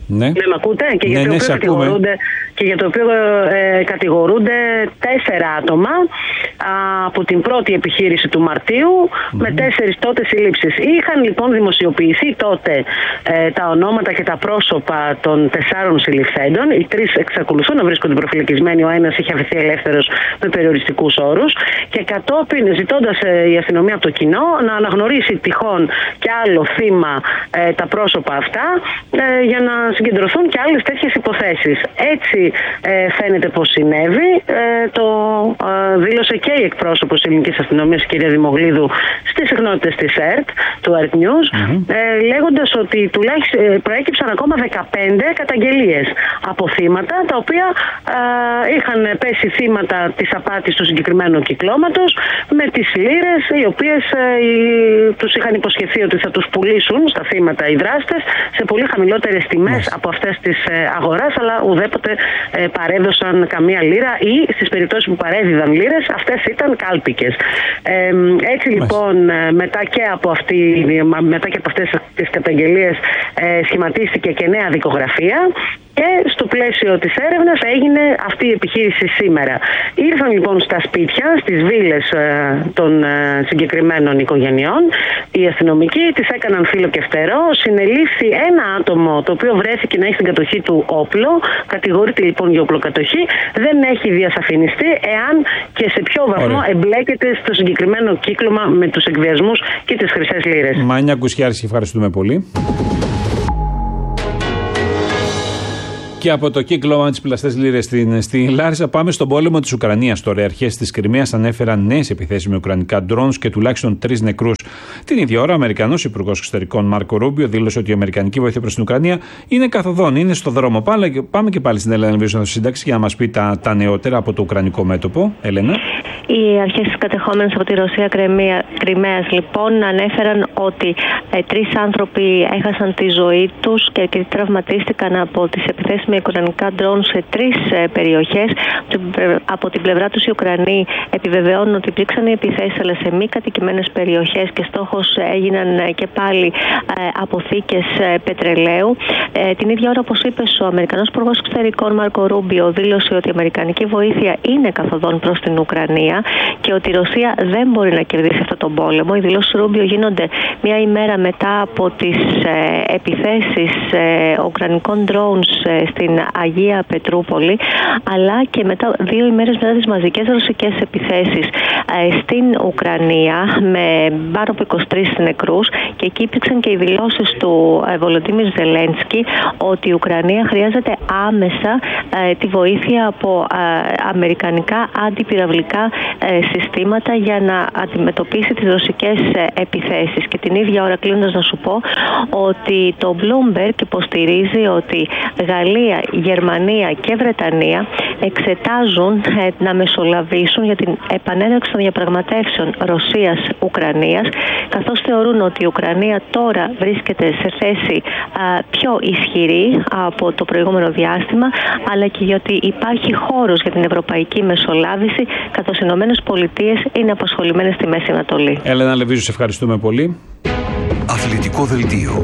X: Ναι, ναι με ακούτε? Και για, ναι, το ναι, κατηγορούνται, και για το οποίο ε, κατηγορούνται τέσσερα άτομα α, από την πρώτη επιχείρηση του Μαρτίου mm-hmm. με τέσσερις τότε συλλήψεις. Είχαν λοιπόν δημοσιοποιηθεί τότε ε, τα ονόματα και τα πρόσωπα των τεσσάρων συλληφθέντων. Οι τρεις εξακολουθούν να βρίσκονται προφυλακισμένοι, ο ένας είχε αφαιθεί ελεύθερος με περιοριστικούς όρους και κατόπιν ζητώντας ε, η αστυνομία από το κοινό να αναγνωρίσει τυχόν και άλλο θύμα ε, τα πρόσωπα αυτά ε, για να συγκεντρωθούν και άλλες τέτοιες υποθέσεις. Έτσι ε, φαίνεται πως συνέβη. Ε, το ε, δήλωσε και η εκπρόσωπος της ελληνικής αστυνομίας, η κυρία Δημογλίδου, στις συχνότητες της ΕΡΤ, του ΕΡΤ News, mm-hmm. ε, λέγοντας ότι τουλάχιστον ε, προέκυψαν ακόμα δεκαπέντε καταγγελίες από θύματα, τα οποία ε, είχαν πέσει θύματα της απάτης του συγκεκριμένου κυκλώματος με τις λίρες, οι οποίες ε, οι, τους είχαν υποσχεθεί ότι θα τους πουλήσουν στα θύματα οι δράστες σε πολύ χαμηλότερες τιμές mm. από αυτές της ε, αγοράς, αλλά ουδέποτε ε, παρέδωσαν καμία λίρα ή στις περιπτώσεις που παρέδιδαν λίρες, αυτές ήταν κάλπικες. Ε, έτσι λοιπόν ε, μετά, και από αυτή, μετά και από αυτές τις καταγγελίες ε, σχηματίστηκε και νέα δικογραφία. Και στο πλαίσιο της έρευνας έγινε αυτή η επιχείρηση σήμερα. Ήρθαν λοιπόν στα σπίτια, στις βίλες ε, των ε, συγκεκριμένων οικογενειών, οι αστυνομικοί τις έκαναν φύλλο και φτερό, συνελήφθη ένα άτομο το οποίο βρέθηκε να έχει στην κατοχή του όπλο, κατηγορείται λοιπόν για οπλοκατοχή, δεν έχει διασαφινιστεί εάν και σε ποιο βαθμό Ωραία. εμπλέκεται στο συγκεκριμένο κύκλωμα με τους εκβιασμούς και τις χρυσές λίρες.
A: Μάνια Κουσιάρση, ευχαριστούμε πολύ. Και από το κύκλωμα με τις πλαστές λίρες στην, στην Λάρισα πάμε στον πόλεμο της Ουκρανίας. Τώρα, οι αρχές της Κριμαίας ανέφεραν νέες επιθέσεις με ουκρανικά drones και τουλάχιστον τρεις νεκρούς. Την ίδια ώρα, ο Αμερικανός Υπουργός Εξωτερικών Μάρκο Ρούμπιο δήλωσε ότι η αμερικανική βοήθεια προς την Ουκρανία είναι καθοδόν, είναι στο δρόμο. Πάμε και πάλι στην Έλενα Λεβίωσο σύνταξη για να μας πει τα, τα νεότερα από το ουκρανικό μέτωπο. Έλενα.
Q: Οι αρχές κατεχόμενες από τη Ρωσία Κριμαίας λοιπόν ανέφεραν ότι ε, τρεις άνθρωποι έχασαν τη ζωή τους και, και τραυματίστηκαν από τις επιθέσεις με ουκρανικά ντρόουν σε τρεις ε, περιοχές. Από την πλευρά τους οι Ουκρανοί επιβεβαιώνουν ότι υπήρξαν οι επιθέσεις, αλλά σε μη κατοικημένες περιοχές, και στόχος έγιναν ε, και πάλι ε, αποθήκες ε, πετρελαίου. Ε, την ίδια ώρα, όπως είπε ο Αμερικανός Υπουργός Εξωτερικών Μάρκο Ρούμπιο, δήλωσε ότι η αμερικανική βοήθεια είναι καθοδόν προς την Ουκρανία και ότι η Ρωσία δεν μπορεί να κερδίσει αυτόν τον πόλεμο. Οι δηλώσεις του Ρούμπιο γίνονται μία ημέρα μετά από τις ε, επιθέσεις ε, ουκρανικών drones ε, στην Αγία Πετρούπολη, αλλά και μετά, δύο ημέρες μετά τις μαζικές ρωσικές επιθέσεις ε, στην Ουκρανία με πάνω από είκοσι τρεις νεκρούς, και εκεί υπήρξαν και οι δηλώσεις του ε, Βολοντίμιρ Ζελένσκι ότι η Ουκρανία χρειάζεται άμεσα ε, τη βοήθεια από ε, αμερικανικά αντιπυραυλικά συστήματα για να αντιμετωπίσει τις ρωσικές επιθέσεις. Και την ίδια ώρα, κλείνοντας, να σου πω ότι το Bloomberg υποστηρίζει ότι Γαλλία, Γερμανία και Βρετανία εξετάζουν να μεσολαβήσουν για την επανέναρξη των διαπραγματεύσεων Ρωσίας-Ουκρανίας, καθώς θεωρούν ότι η Ουκρανία τώρα βρίσκεται σε θέση πιο ισχυρή από το προηγούμενο διάστημα, αλλά και γιατί υπάρχει χώρος για την ευρωπαϊκή μεσολάβηση, καθώς οι Ηνωμένες Πολιτείες είναι απασχολημένες στη Μέση Ανατολή.
A: Έλενα Λεβίζου, σε ευχαριστούμε πολύ.
D: Αθλητικό δελτίο.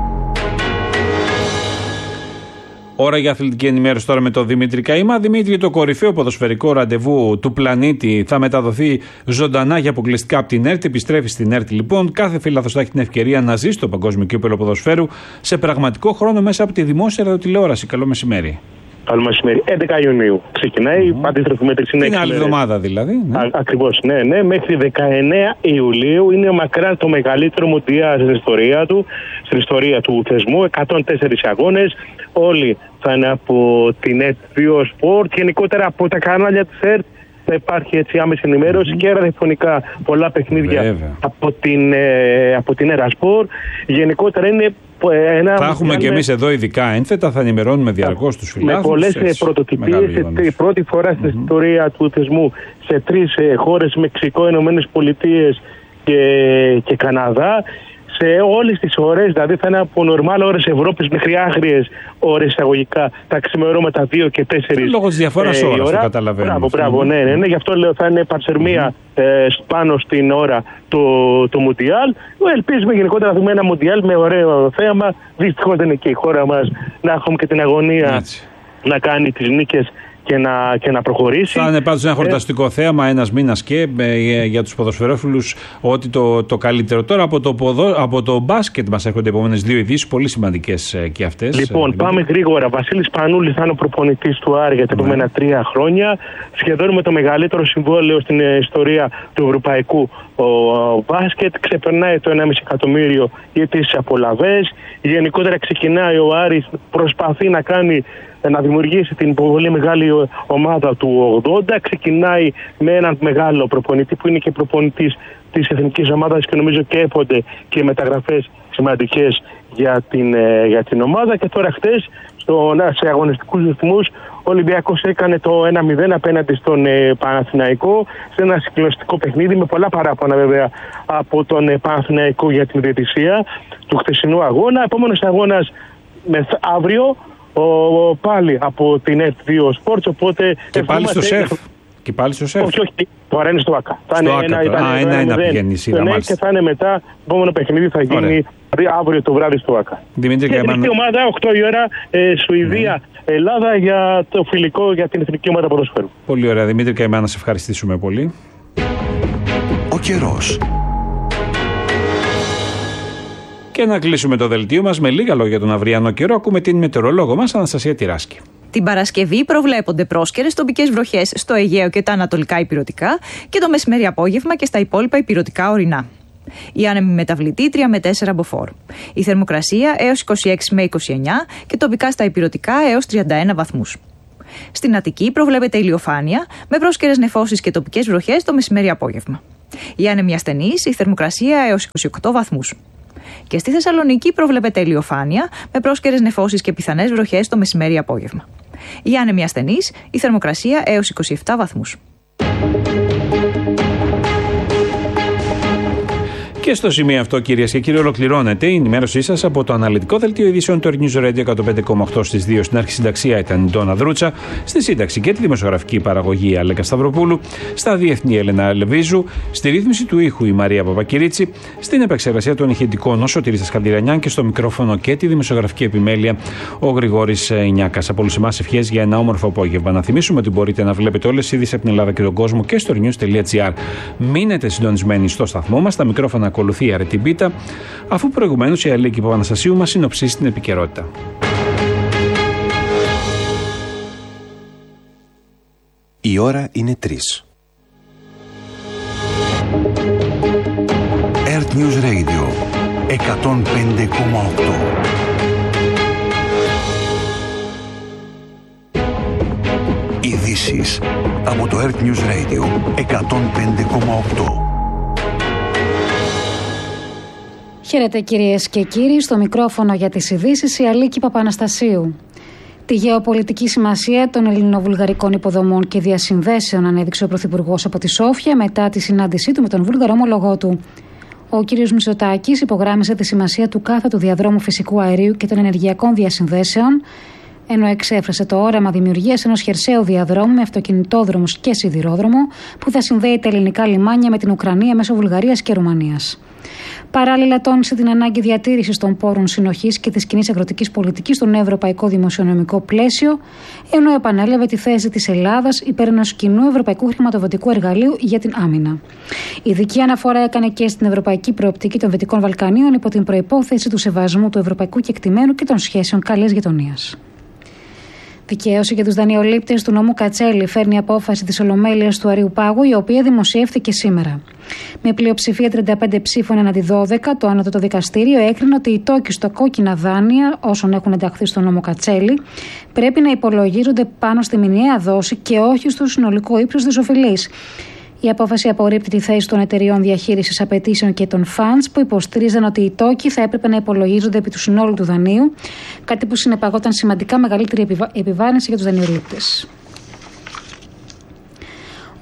A: Ώρα για αθλητική ενημέρωση τώρα με τον Δημήτρη Καΐμα. Δημήτρη, το κορυφαίο ποδοσφαιρικό ραντεβού του πλανήτη θα μεταδοθεί ζωντανά για αποκλειστικά από την ΕΡΤ. Επιστρέφει στην ΕΡΤ λοιπόν. Κάθε φίλαθος θα έχει την ευκαιρία να ζει στο Παγκόσμιο Κύπελλο Ποδοσφαίρου σε πραγματικό χρόνο μέσα από τη δημόσια ραδιοτηλεόραση. Καλό μεσημέρι.
C: Καλό μεσημέρι. έντεκα Ιουνίου ξεκινάει, mm-hmm. αντίστροφη μέτρηση είναι
A: την άλλη εβδομάδα δηλαδή. Ναι.
C: Ακριβώς, ναι, ναι. Μέχρι δεκαεννέα Ιουλίου είναι μακράν το μεγαλύτερο μουντιάλ στην ιστορία του, στην ιστορία του θεσμού. εκατόν τέσσερις αγώνες. Όλοι θα είναι από την ΕΡΤ δύο Sport, γενικότερα από τα κανάλια της ΕΡΤ. Θα υπάρχει έτσι άμεση ενημέρωση mm-hmm. και ραδιοφωνικά πολλά παιχνίδια Βέβαια. από την, ε, από την Ερασπορ. Γενικότερα είναι ένα.
A: Θα έχουμε και εμείς εδώ ειδικά ένθετα, θα ενημερώνουμε διαρκώς τους φιλάθλους.
C: Με πολλές πρωτοτυπίες, πρώτη φορά mm-hmm. στην ιστορία του θεσμού σε τρεις ε, χώρες, Μεξικό, Ηνωμένες Πολιτείες και, και Καναδά. σε όλες τις ώρες, δηλαδή θα είναι από νορμάλ ώρες Ευρώπης μέχρι άγριες ώρες εισαγωγικά, τα ξημερώματα δύο και τέσσερις.
A: Λόγω της διαφοράς ε, ώρας, το καταλαβαίνω.
C: Μπράβο, μπράβο, ναι, ναι, ναι, γι' αυτό λέω θα είναι πανσερμία mm-hmm. ε, πάνω στην ώρα το, το Μουντιάλ. Ελπίζουμε γενικότερα να δούμε ένα Μουντιάλ με ωραίο θέαμα. Δυστυχώς δεν είναι και η χώρα μας να έχουμε και την αγωνία έτσι. Να κάνει τις νίκες και να, και να προχωρήσει. Θα
A: είναι πάντως ένα χορταστικό ε... θέαμα, ένας μήνας και ε, για τους ποδοσφαιρόφιλους ότι το, το καλύτερο. Τώρα από το, ποδο, από το μπάσκετ μας έρχονται οι επόμενες δύο ειδήσεις, πολύ σημαντικές ε, και αυτές.
C: Λοιπόν, ε, πάμε γρήγορα. Βασίλης Πανούλης θα είναι ο προπονητής του Άρη για τα επόμενα τρία χρόνια. Σχεδόν με το μεγαλύτερο συμβόλαιο στην ιστορία του ευρωπαϊκού ο, ο μπάσκετ. Ξεπερνάει το ενάμιση εκατομμύριο για τις απολαβές. Γενικότερα ξεκινάει ο Άρης, προσπαθεί να κάνει να δημιουργήσει την πολύ μεγάλη ομάδα του ογδόντα. Ξεκινάει με έναν μεγάλο προπονητή που είναι και προπονητής της εθνικής ομάδας και νομίζω και έπονται και μεταγραφές σημαντικές για την, για την ομάδα. Και τώρα χτες στο, σε αγωνιστικούς ρυθμούς ο Ολυμπιακός έκανε το ένα μηδέν απέναντι στον ε, Παναθηναϊκό σε ένα συγκλονιστικό παιχνίδι με πολλά παράπονα βέβαια από τον ε, Παναθηναϊκό για την διαιτησία του χτεσινού αγώνα. Επόμενος αγώνας αύριο Ο, πάλι από την εφ δύο Sports, οπότε...
A: Και πάλι στο ΣΕΦ. Και πάλι στο ΣΕΦ.
C: Όχι, όχι, τώρα είναι στο ΆΚΑ.
A: Θα στο είναι ΆΚΑ, α, ένα-ένα πηγαίνει η σειρά,
C: μάλιστα. Και θα είναι μετά, το επόμενο παιχνίδι θα γίνει Ωραία. αύριο το βράδυ στο ΆΚΑ.
A: Δημήτρη
C: και η εθνική ομάδα, οκτώ η ώρα, ε, Σουηδία, mm. Ελλάδα για το φιλικό για την εθνική ομάδα ποδοσφαίρου.
A: Πολύ ωραία, Δημήτρη Καημάνα, να σε ευχαριστήσουμε πολύ.
D: Ο καιρός.
A: Και να κλείσουμε το δελτίο μας με λίγα λόγια για τον αυριανό καιρό. Ακούμε την μετεωρολόγο μας, Αναστασία Τυράσκη.
F: Την Παρασκευή προβλέπονται πρόσκαιρες τοπικές βροχές στο Αιγαίο και τα ανατολικά ηπειρωτικά και το μεσημέρι απόγευμα και στα υπόλοιπα ηπειρωτικά ορεινά. Η άνεμη μεταβλητή τρία με τέσσερα μποφόρ. Η θερμοκρασία έως είκοσι έξι με είκοσι εννιά και τοπικά στα ηπειρωτικά έως τριάντα ένα βαθμούς. Στην Αττική προβλέπεται ηλιοφάνεια με πρόσκαιρες νεφώσεις και τοπικές βροχές το μεσημέρι απόγευμα. Η άνεμη ασθενής, η θερμοκρασία έως είκοσι οκτώ βαθμούς. Και στη Θεσσαλονίκη προβλέπεται ηλιοφάνεια με πρόσκαιρες νεφώσεις και πιθανές βροχές το μεσημέρι απόγευμα. Η άνεμη ασθενής, η θερμοκρασία έως είκοσι επτά βαθμούς.
A: Και στο σημείο αυτό, κυρίες και κύριοι, ολοκληρώνεται η ενημέρωσή σας από το αναλυτικό δελτίο ειδήσεων του News Radio εκατόν πέντε κόμμα οκτώ στις δύο. Στην αρχισυνταξία ήταν η Ντόνα Δρούτσα, στη σύνταξη και τη δημοσιογραφική παραγωγή Αλέκα Σταυροπούλου, στα διεθνή Έλενα Λεβίζου, στη ρύθμιση του ήχου η Μαρία Παπακυρίτσι, στην επεξεργασία των ηχητικών ο Σωτήρης Σκανδυρανιάν και στο μικρόφωνο και τη δημοσιογραφική επιμέλεια ο Γρηγόρης Νιάκας. Από όλους εμάς ευχές για ένα όμορφο απόγευμα. Να θυμίσουμε ότι μπορείτε να βλέπετε όλες τις ειδήσεις από την Ελλάδα και τον κόσμο και στο news τελεία gr. Μείνετε συντονισμένοι στο σταθμό μας, τα μικρόφωνα ακολουθεί η Αρετή Μπίτα, αφού προηγουμένως η Αλίκη Παπαναστασίου μας συνοψίσει την επικαιρότητα.
G: Η ώρα είναι τρεις.
D: Earth News Radio εκατόν πέντε κόμμα οκτώ. Ειδήσεις από το Earth News Radio εκατόν πέντε κόμμα οκτώ.
H: Χαίρετε κυρίες και κύριοι, στο μικρόφωνο για τις ειδήσεις η Αλίκη Παπαναστασίου. Τη γεωπολιτική σημασία των ελληνοβουλγαρικών υποδομών και διασυνδέσεων ανέδειξε ο Πρωθυπουργός από τη Σόφια μετά τη συνάντησή του με τον Βούλγαρο ομολογό του. Ο κ. Μητσοτάκης υπογράμμισε τη σημασία του κάθετου διαδρόμου φυσικού αερίου και των ενεργειακών διασυνδέσεων, ενώ εξέφρασε το όραμα δημιουργίας ενός χερσαίου διαδρόμου με αυτοκινητόδρομους και σιδηρόδρομο που θα συνδέει τα ελληνικά λιμάνια με την Ουκρανία μέσω Βουλγαρίας και Ρουμανίας. Παράλληλα, τόνισε την ανάγκη διατήρησης των πόρων συνοχής και της κοινής αγροτικής πολιτικής στο νέο ευρωπαϊκό δημοσιονομικό πλαίσιο, ενώ επανέλαβε τη θέση της Ελλάδας υπέρ ενός κοινού ευρωπαϊκού χρηματοδοτικού εργαλείου για την άμυνα. Ειδική αναφορά έκανε και στην ευρωπαϊκή προοπτική των Δυτικών Βαλκανίων υπό την προϋπόθεση του σεβασμού του ευρωπαϊκού κεκτημένου και των σχέσεων καλής γειτονίας. Δικαίωση για τους δανειολήπτες του νόμου Κατσέλη φέρνει απόφαση της Ολομέλειας του Αριού Πάγου, η οποία δημοσιεύθηκε σήμερα. Με πλειοψηφία τριάντα πέντε ψήφων εναντί δώδεκα, το Ανώτατο Δικαστήριο έκρινε ότι οι τόκοι στο κόκκινα δάνεια όσων έχουν ενταχθεί στο νόμο Κατσέλη πρέπει να υπολογίζονται πάνω στη μηνιαία δόση και όχι στο συνολικό ύψος της οφειλής. Η απόφαση απορρίπτει τη θέση των εταιριών διαχείρισης απαιτήσεων και των funds που υποστήριζαν ότι οι τόκοι θα έπρεπε να υπολογίζονται επί του συνόλου του δανείου, κάτι που συνεπαγόταν σημαντικά μεγαλύτερη επιβάρυνση για τους δανειολήπτες.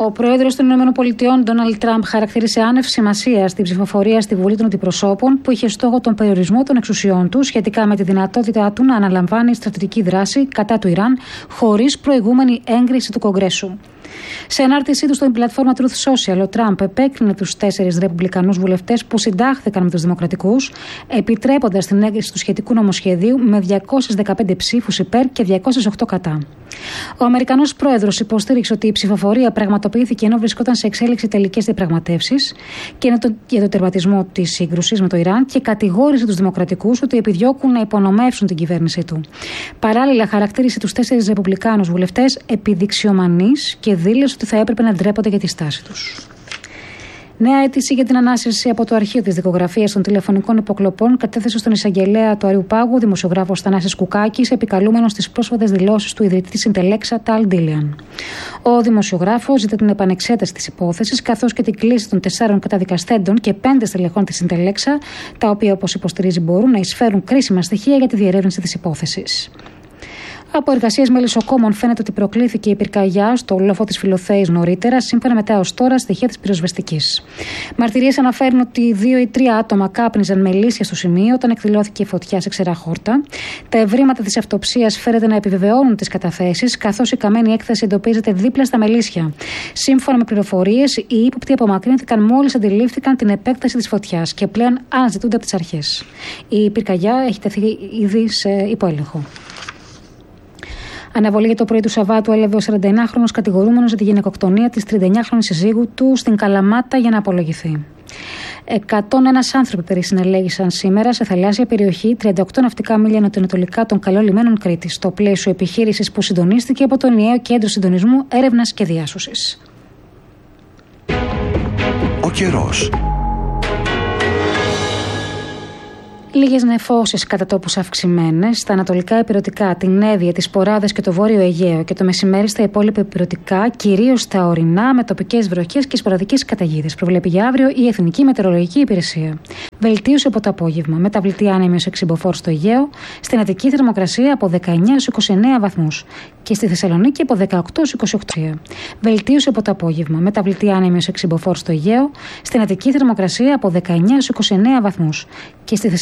H: Ο πρόεδρος των ΗΠΑ, Ντόναλντ Τραμπ, χαρακτήρισε άνευ σημασία στην ψηφοφορία στη Βουλή των Αντιπροσώπων που είχε στόχο τον περιορισμό των εξουσιών του σχετικά με τη δυνατότητά του να αναλαμβάνει στρατιωτική δράση κατά του Ιράν χωρίς προηγούμενη έγκριση του Κογκρέσου. Σε ανάρτησή του στην πλατφόρμα Truth Social, ο Τραμπ επέκρινε τους τέσσερις ρεπουμπλικανούς βουλευτές που συντάχθηκαν με τους δημοκρατικούς, επιτρέποντας την έγκριση του σχετικού νομοσχεδίου με διακόσιες δεκαπέντε ψήφους υπέρ και διακόσιες οκτώ κατά. Ο Αμερικανός πρόεδρος υποστήριξε ότι η ψηφοφορία πραγματοποιήθηκε ενώ βρισκόταν σε εξέλιξη τελικές διαπραγματεύσεις και για τον τερματισμό της σύγκρουσης με το Ιράν και κατηγόρησε τους δημοκρατικούς ότι επιδιώκουν να υπονομεύσουν την κυβέρνησή του. Παράλληλα, χαρακτήρισε τους τέσσερις ρεπουμπλικάνους βουλευτές επιδειξιομανείς και δήλωσε ότι θα έπρεπε να ντρέπονται για τη στάση τους. Νέα αίτηση για την ανάσυρση από το αρχείο της δικογραφίας των τηλεφωνικών υποκλοπών κατέθεσε στον εισαγγελέα του Αριού Πάγου ο δημοσιογράφος Θανάσης Κουκάκης, επικαλούμενος στις πρόσφατες δηλώσεις του ιδρυτή της Συντελέξα, Ταλ Ντίλιαν. Ο δημοσιογράφος ζητά την επανεξέταση της υπόθεσης, καθώς και την κλίση των τεσσάρων καταδικαστέντων και πέντε στελεχών της Συντελέξα, τα οποία, όπως υποστηρίζει, μπορούν να εισφέρουν κρίσιμα στοιχεία για τη διερεύνηση της υπόθεσης. Από εργασίες μελισσοκόμων φαίνεται ότι προκλήθηκε η πυρκαγιά στο λόφο της Φιλοθέης νωρίτερα, σύμφωνα με τα ως τώρα στοιχεία της πυροσβεστικής. Μαρτυρίες αναφέρουν ότι δύο ή τρία άτομα κάπνιζαν μελίσια στο σημείο όταν εκδηλώθηκε η φωτιά σε ξερά χόρτα. Τα ευρήματα της αυτοψίας φαίνεται να επιβεβαιώνουν τις καταθέσεις, καθώς η καμένη έκθεση εντοπίζεται δίπλα στα μελίσια. Σύμφωνα με πληροφορίες, οι ύποπτοι απομακρύνθηκαν μόλις αντιλήφθηκαν την επέκταση της φωτιάς και πλέον αναζητούνται από τις αρχές. Η πυρκαγιά έχει τεθεί ήδη σε υποέλεγχο. Αναβολή για το πρωί του Σαββάτου έλαβε ο σαρανταεννιάχρονος κατηγορούμενος για τη γυναικοκτονία της τριάντα εννιάχρονης συζύγου του στην Καλαμάτα για να απολογηθεί. εκατόν ένα άνθρωποι περί συνελέγησαν σήμερα σε θαλάσσια περιοχή τριάντα οκτώ ναυτικά μίλια νοτιοανατολικά των καλών λιμένων Κρήτης, στο πλαίσιο επιχείρησης που συντονίστηκε από το ενιαίο Κέντρο Συντονισμού Έρευνας και Διάσωσης.
D: Ο καιρός.
H: Λίγες νεφώσεις κατά τόπους αυξημένες στα ανατολικά ηπειρωτικά, την Εύβοια, τις Ποράδες και το Βόρειο Αιγαίο και το μεσημέρι στα υπόλοιπα ηπειρωτικά, κυρίως στα ορεινά, με τοπικές βροχές και σποραδικές καταιγίδες. Προβλέπει για αύριο η Εθνική Μετεωρολογική Υπηρεσία. Βελτίωση από το απόγευμα. Μεταβλητή άνεμη ως έξι μποφόρ στο Αιγαίο, στην Αττική θερμοκρασία από δεκαεννιά έως είκοσι εννέα βαθμούς και στη Θεσσαλονίκη από δεκαοκτώ έως είκοσι οκτώ. Βελτίωση από το απόγευμα. Μεταβλητή άνεμη ως έξι μποφόρ στο Αιγαίο, στην Αττική θερμοκρασία από δεκαεννιά έως είκοσι εννέα βαθμούς και στη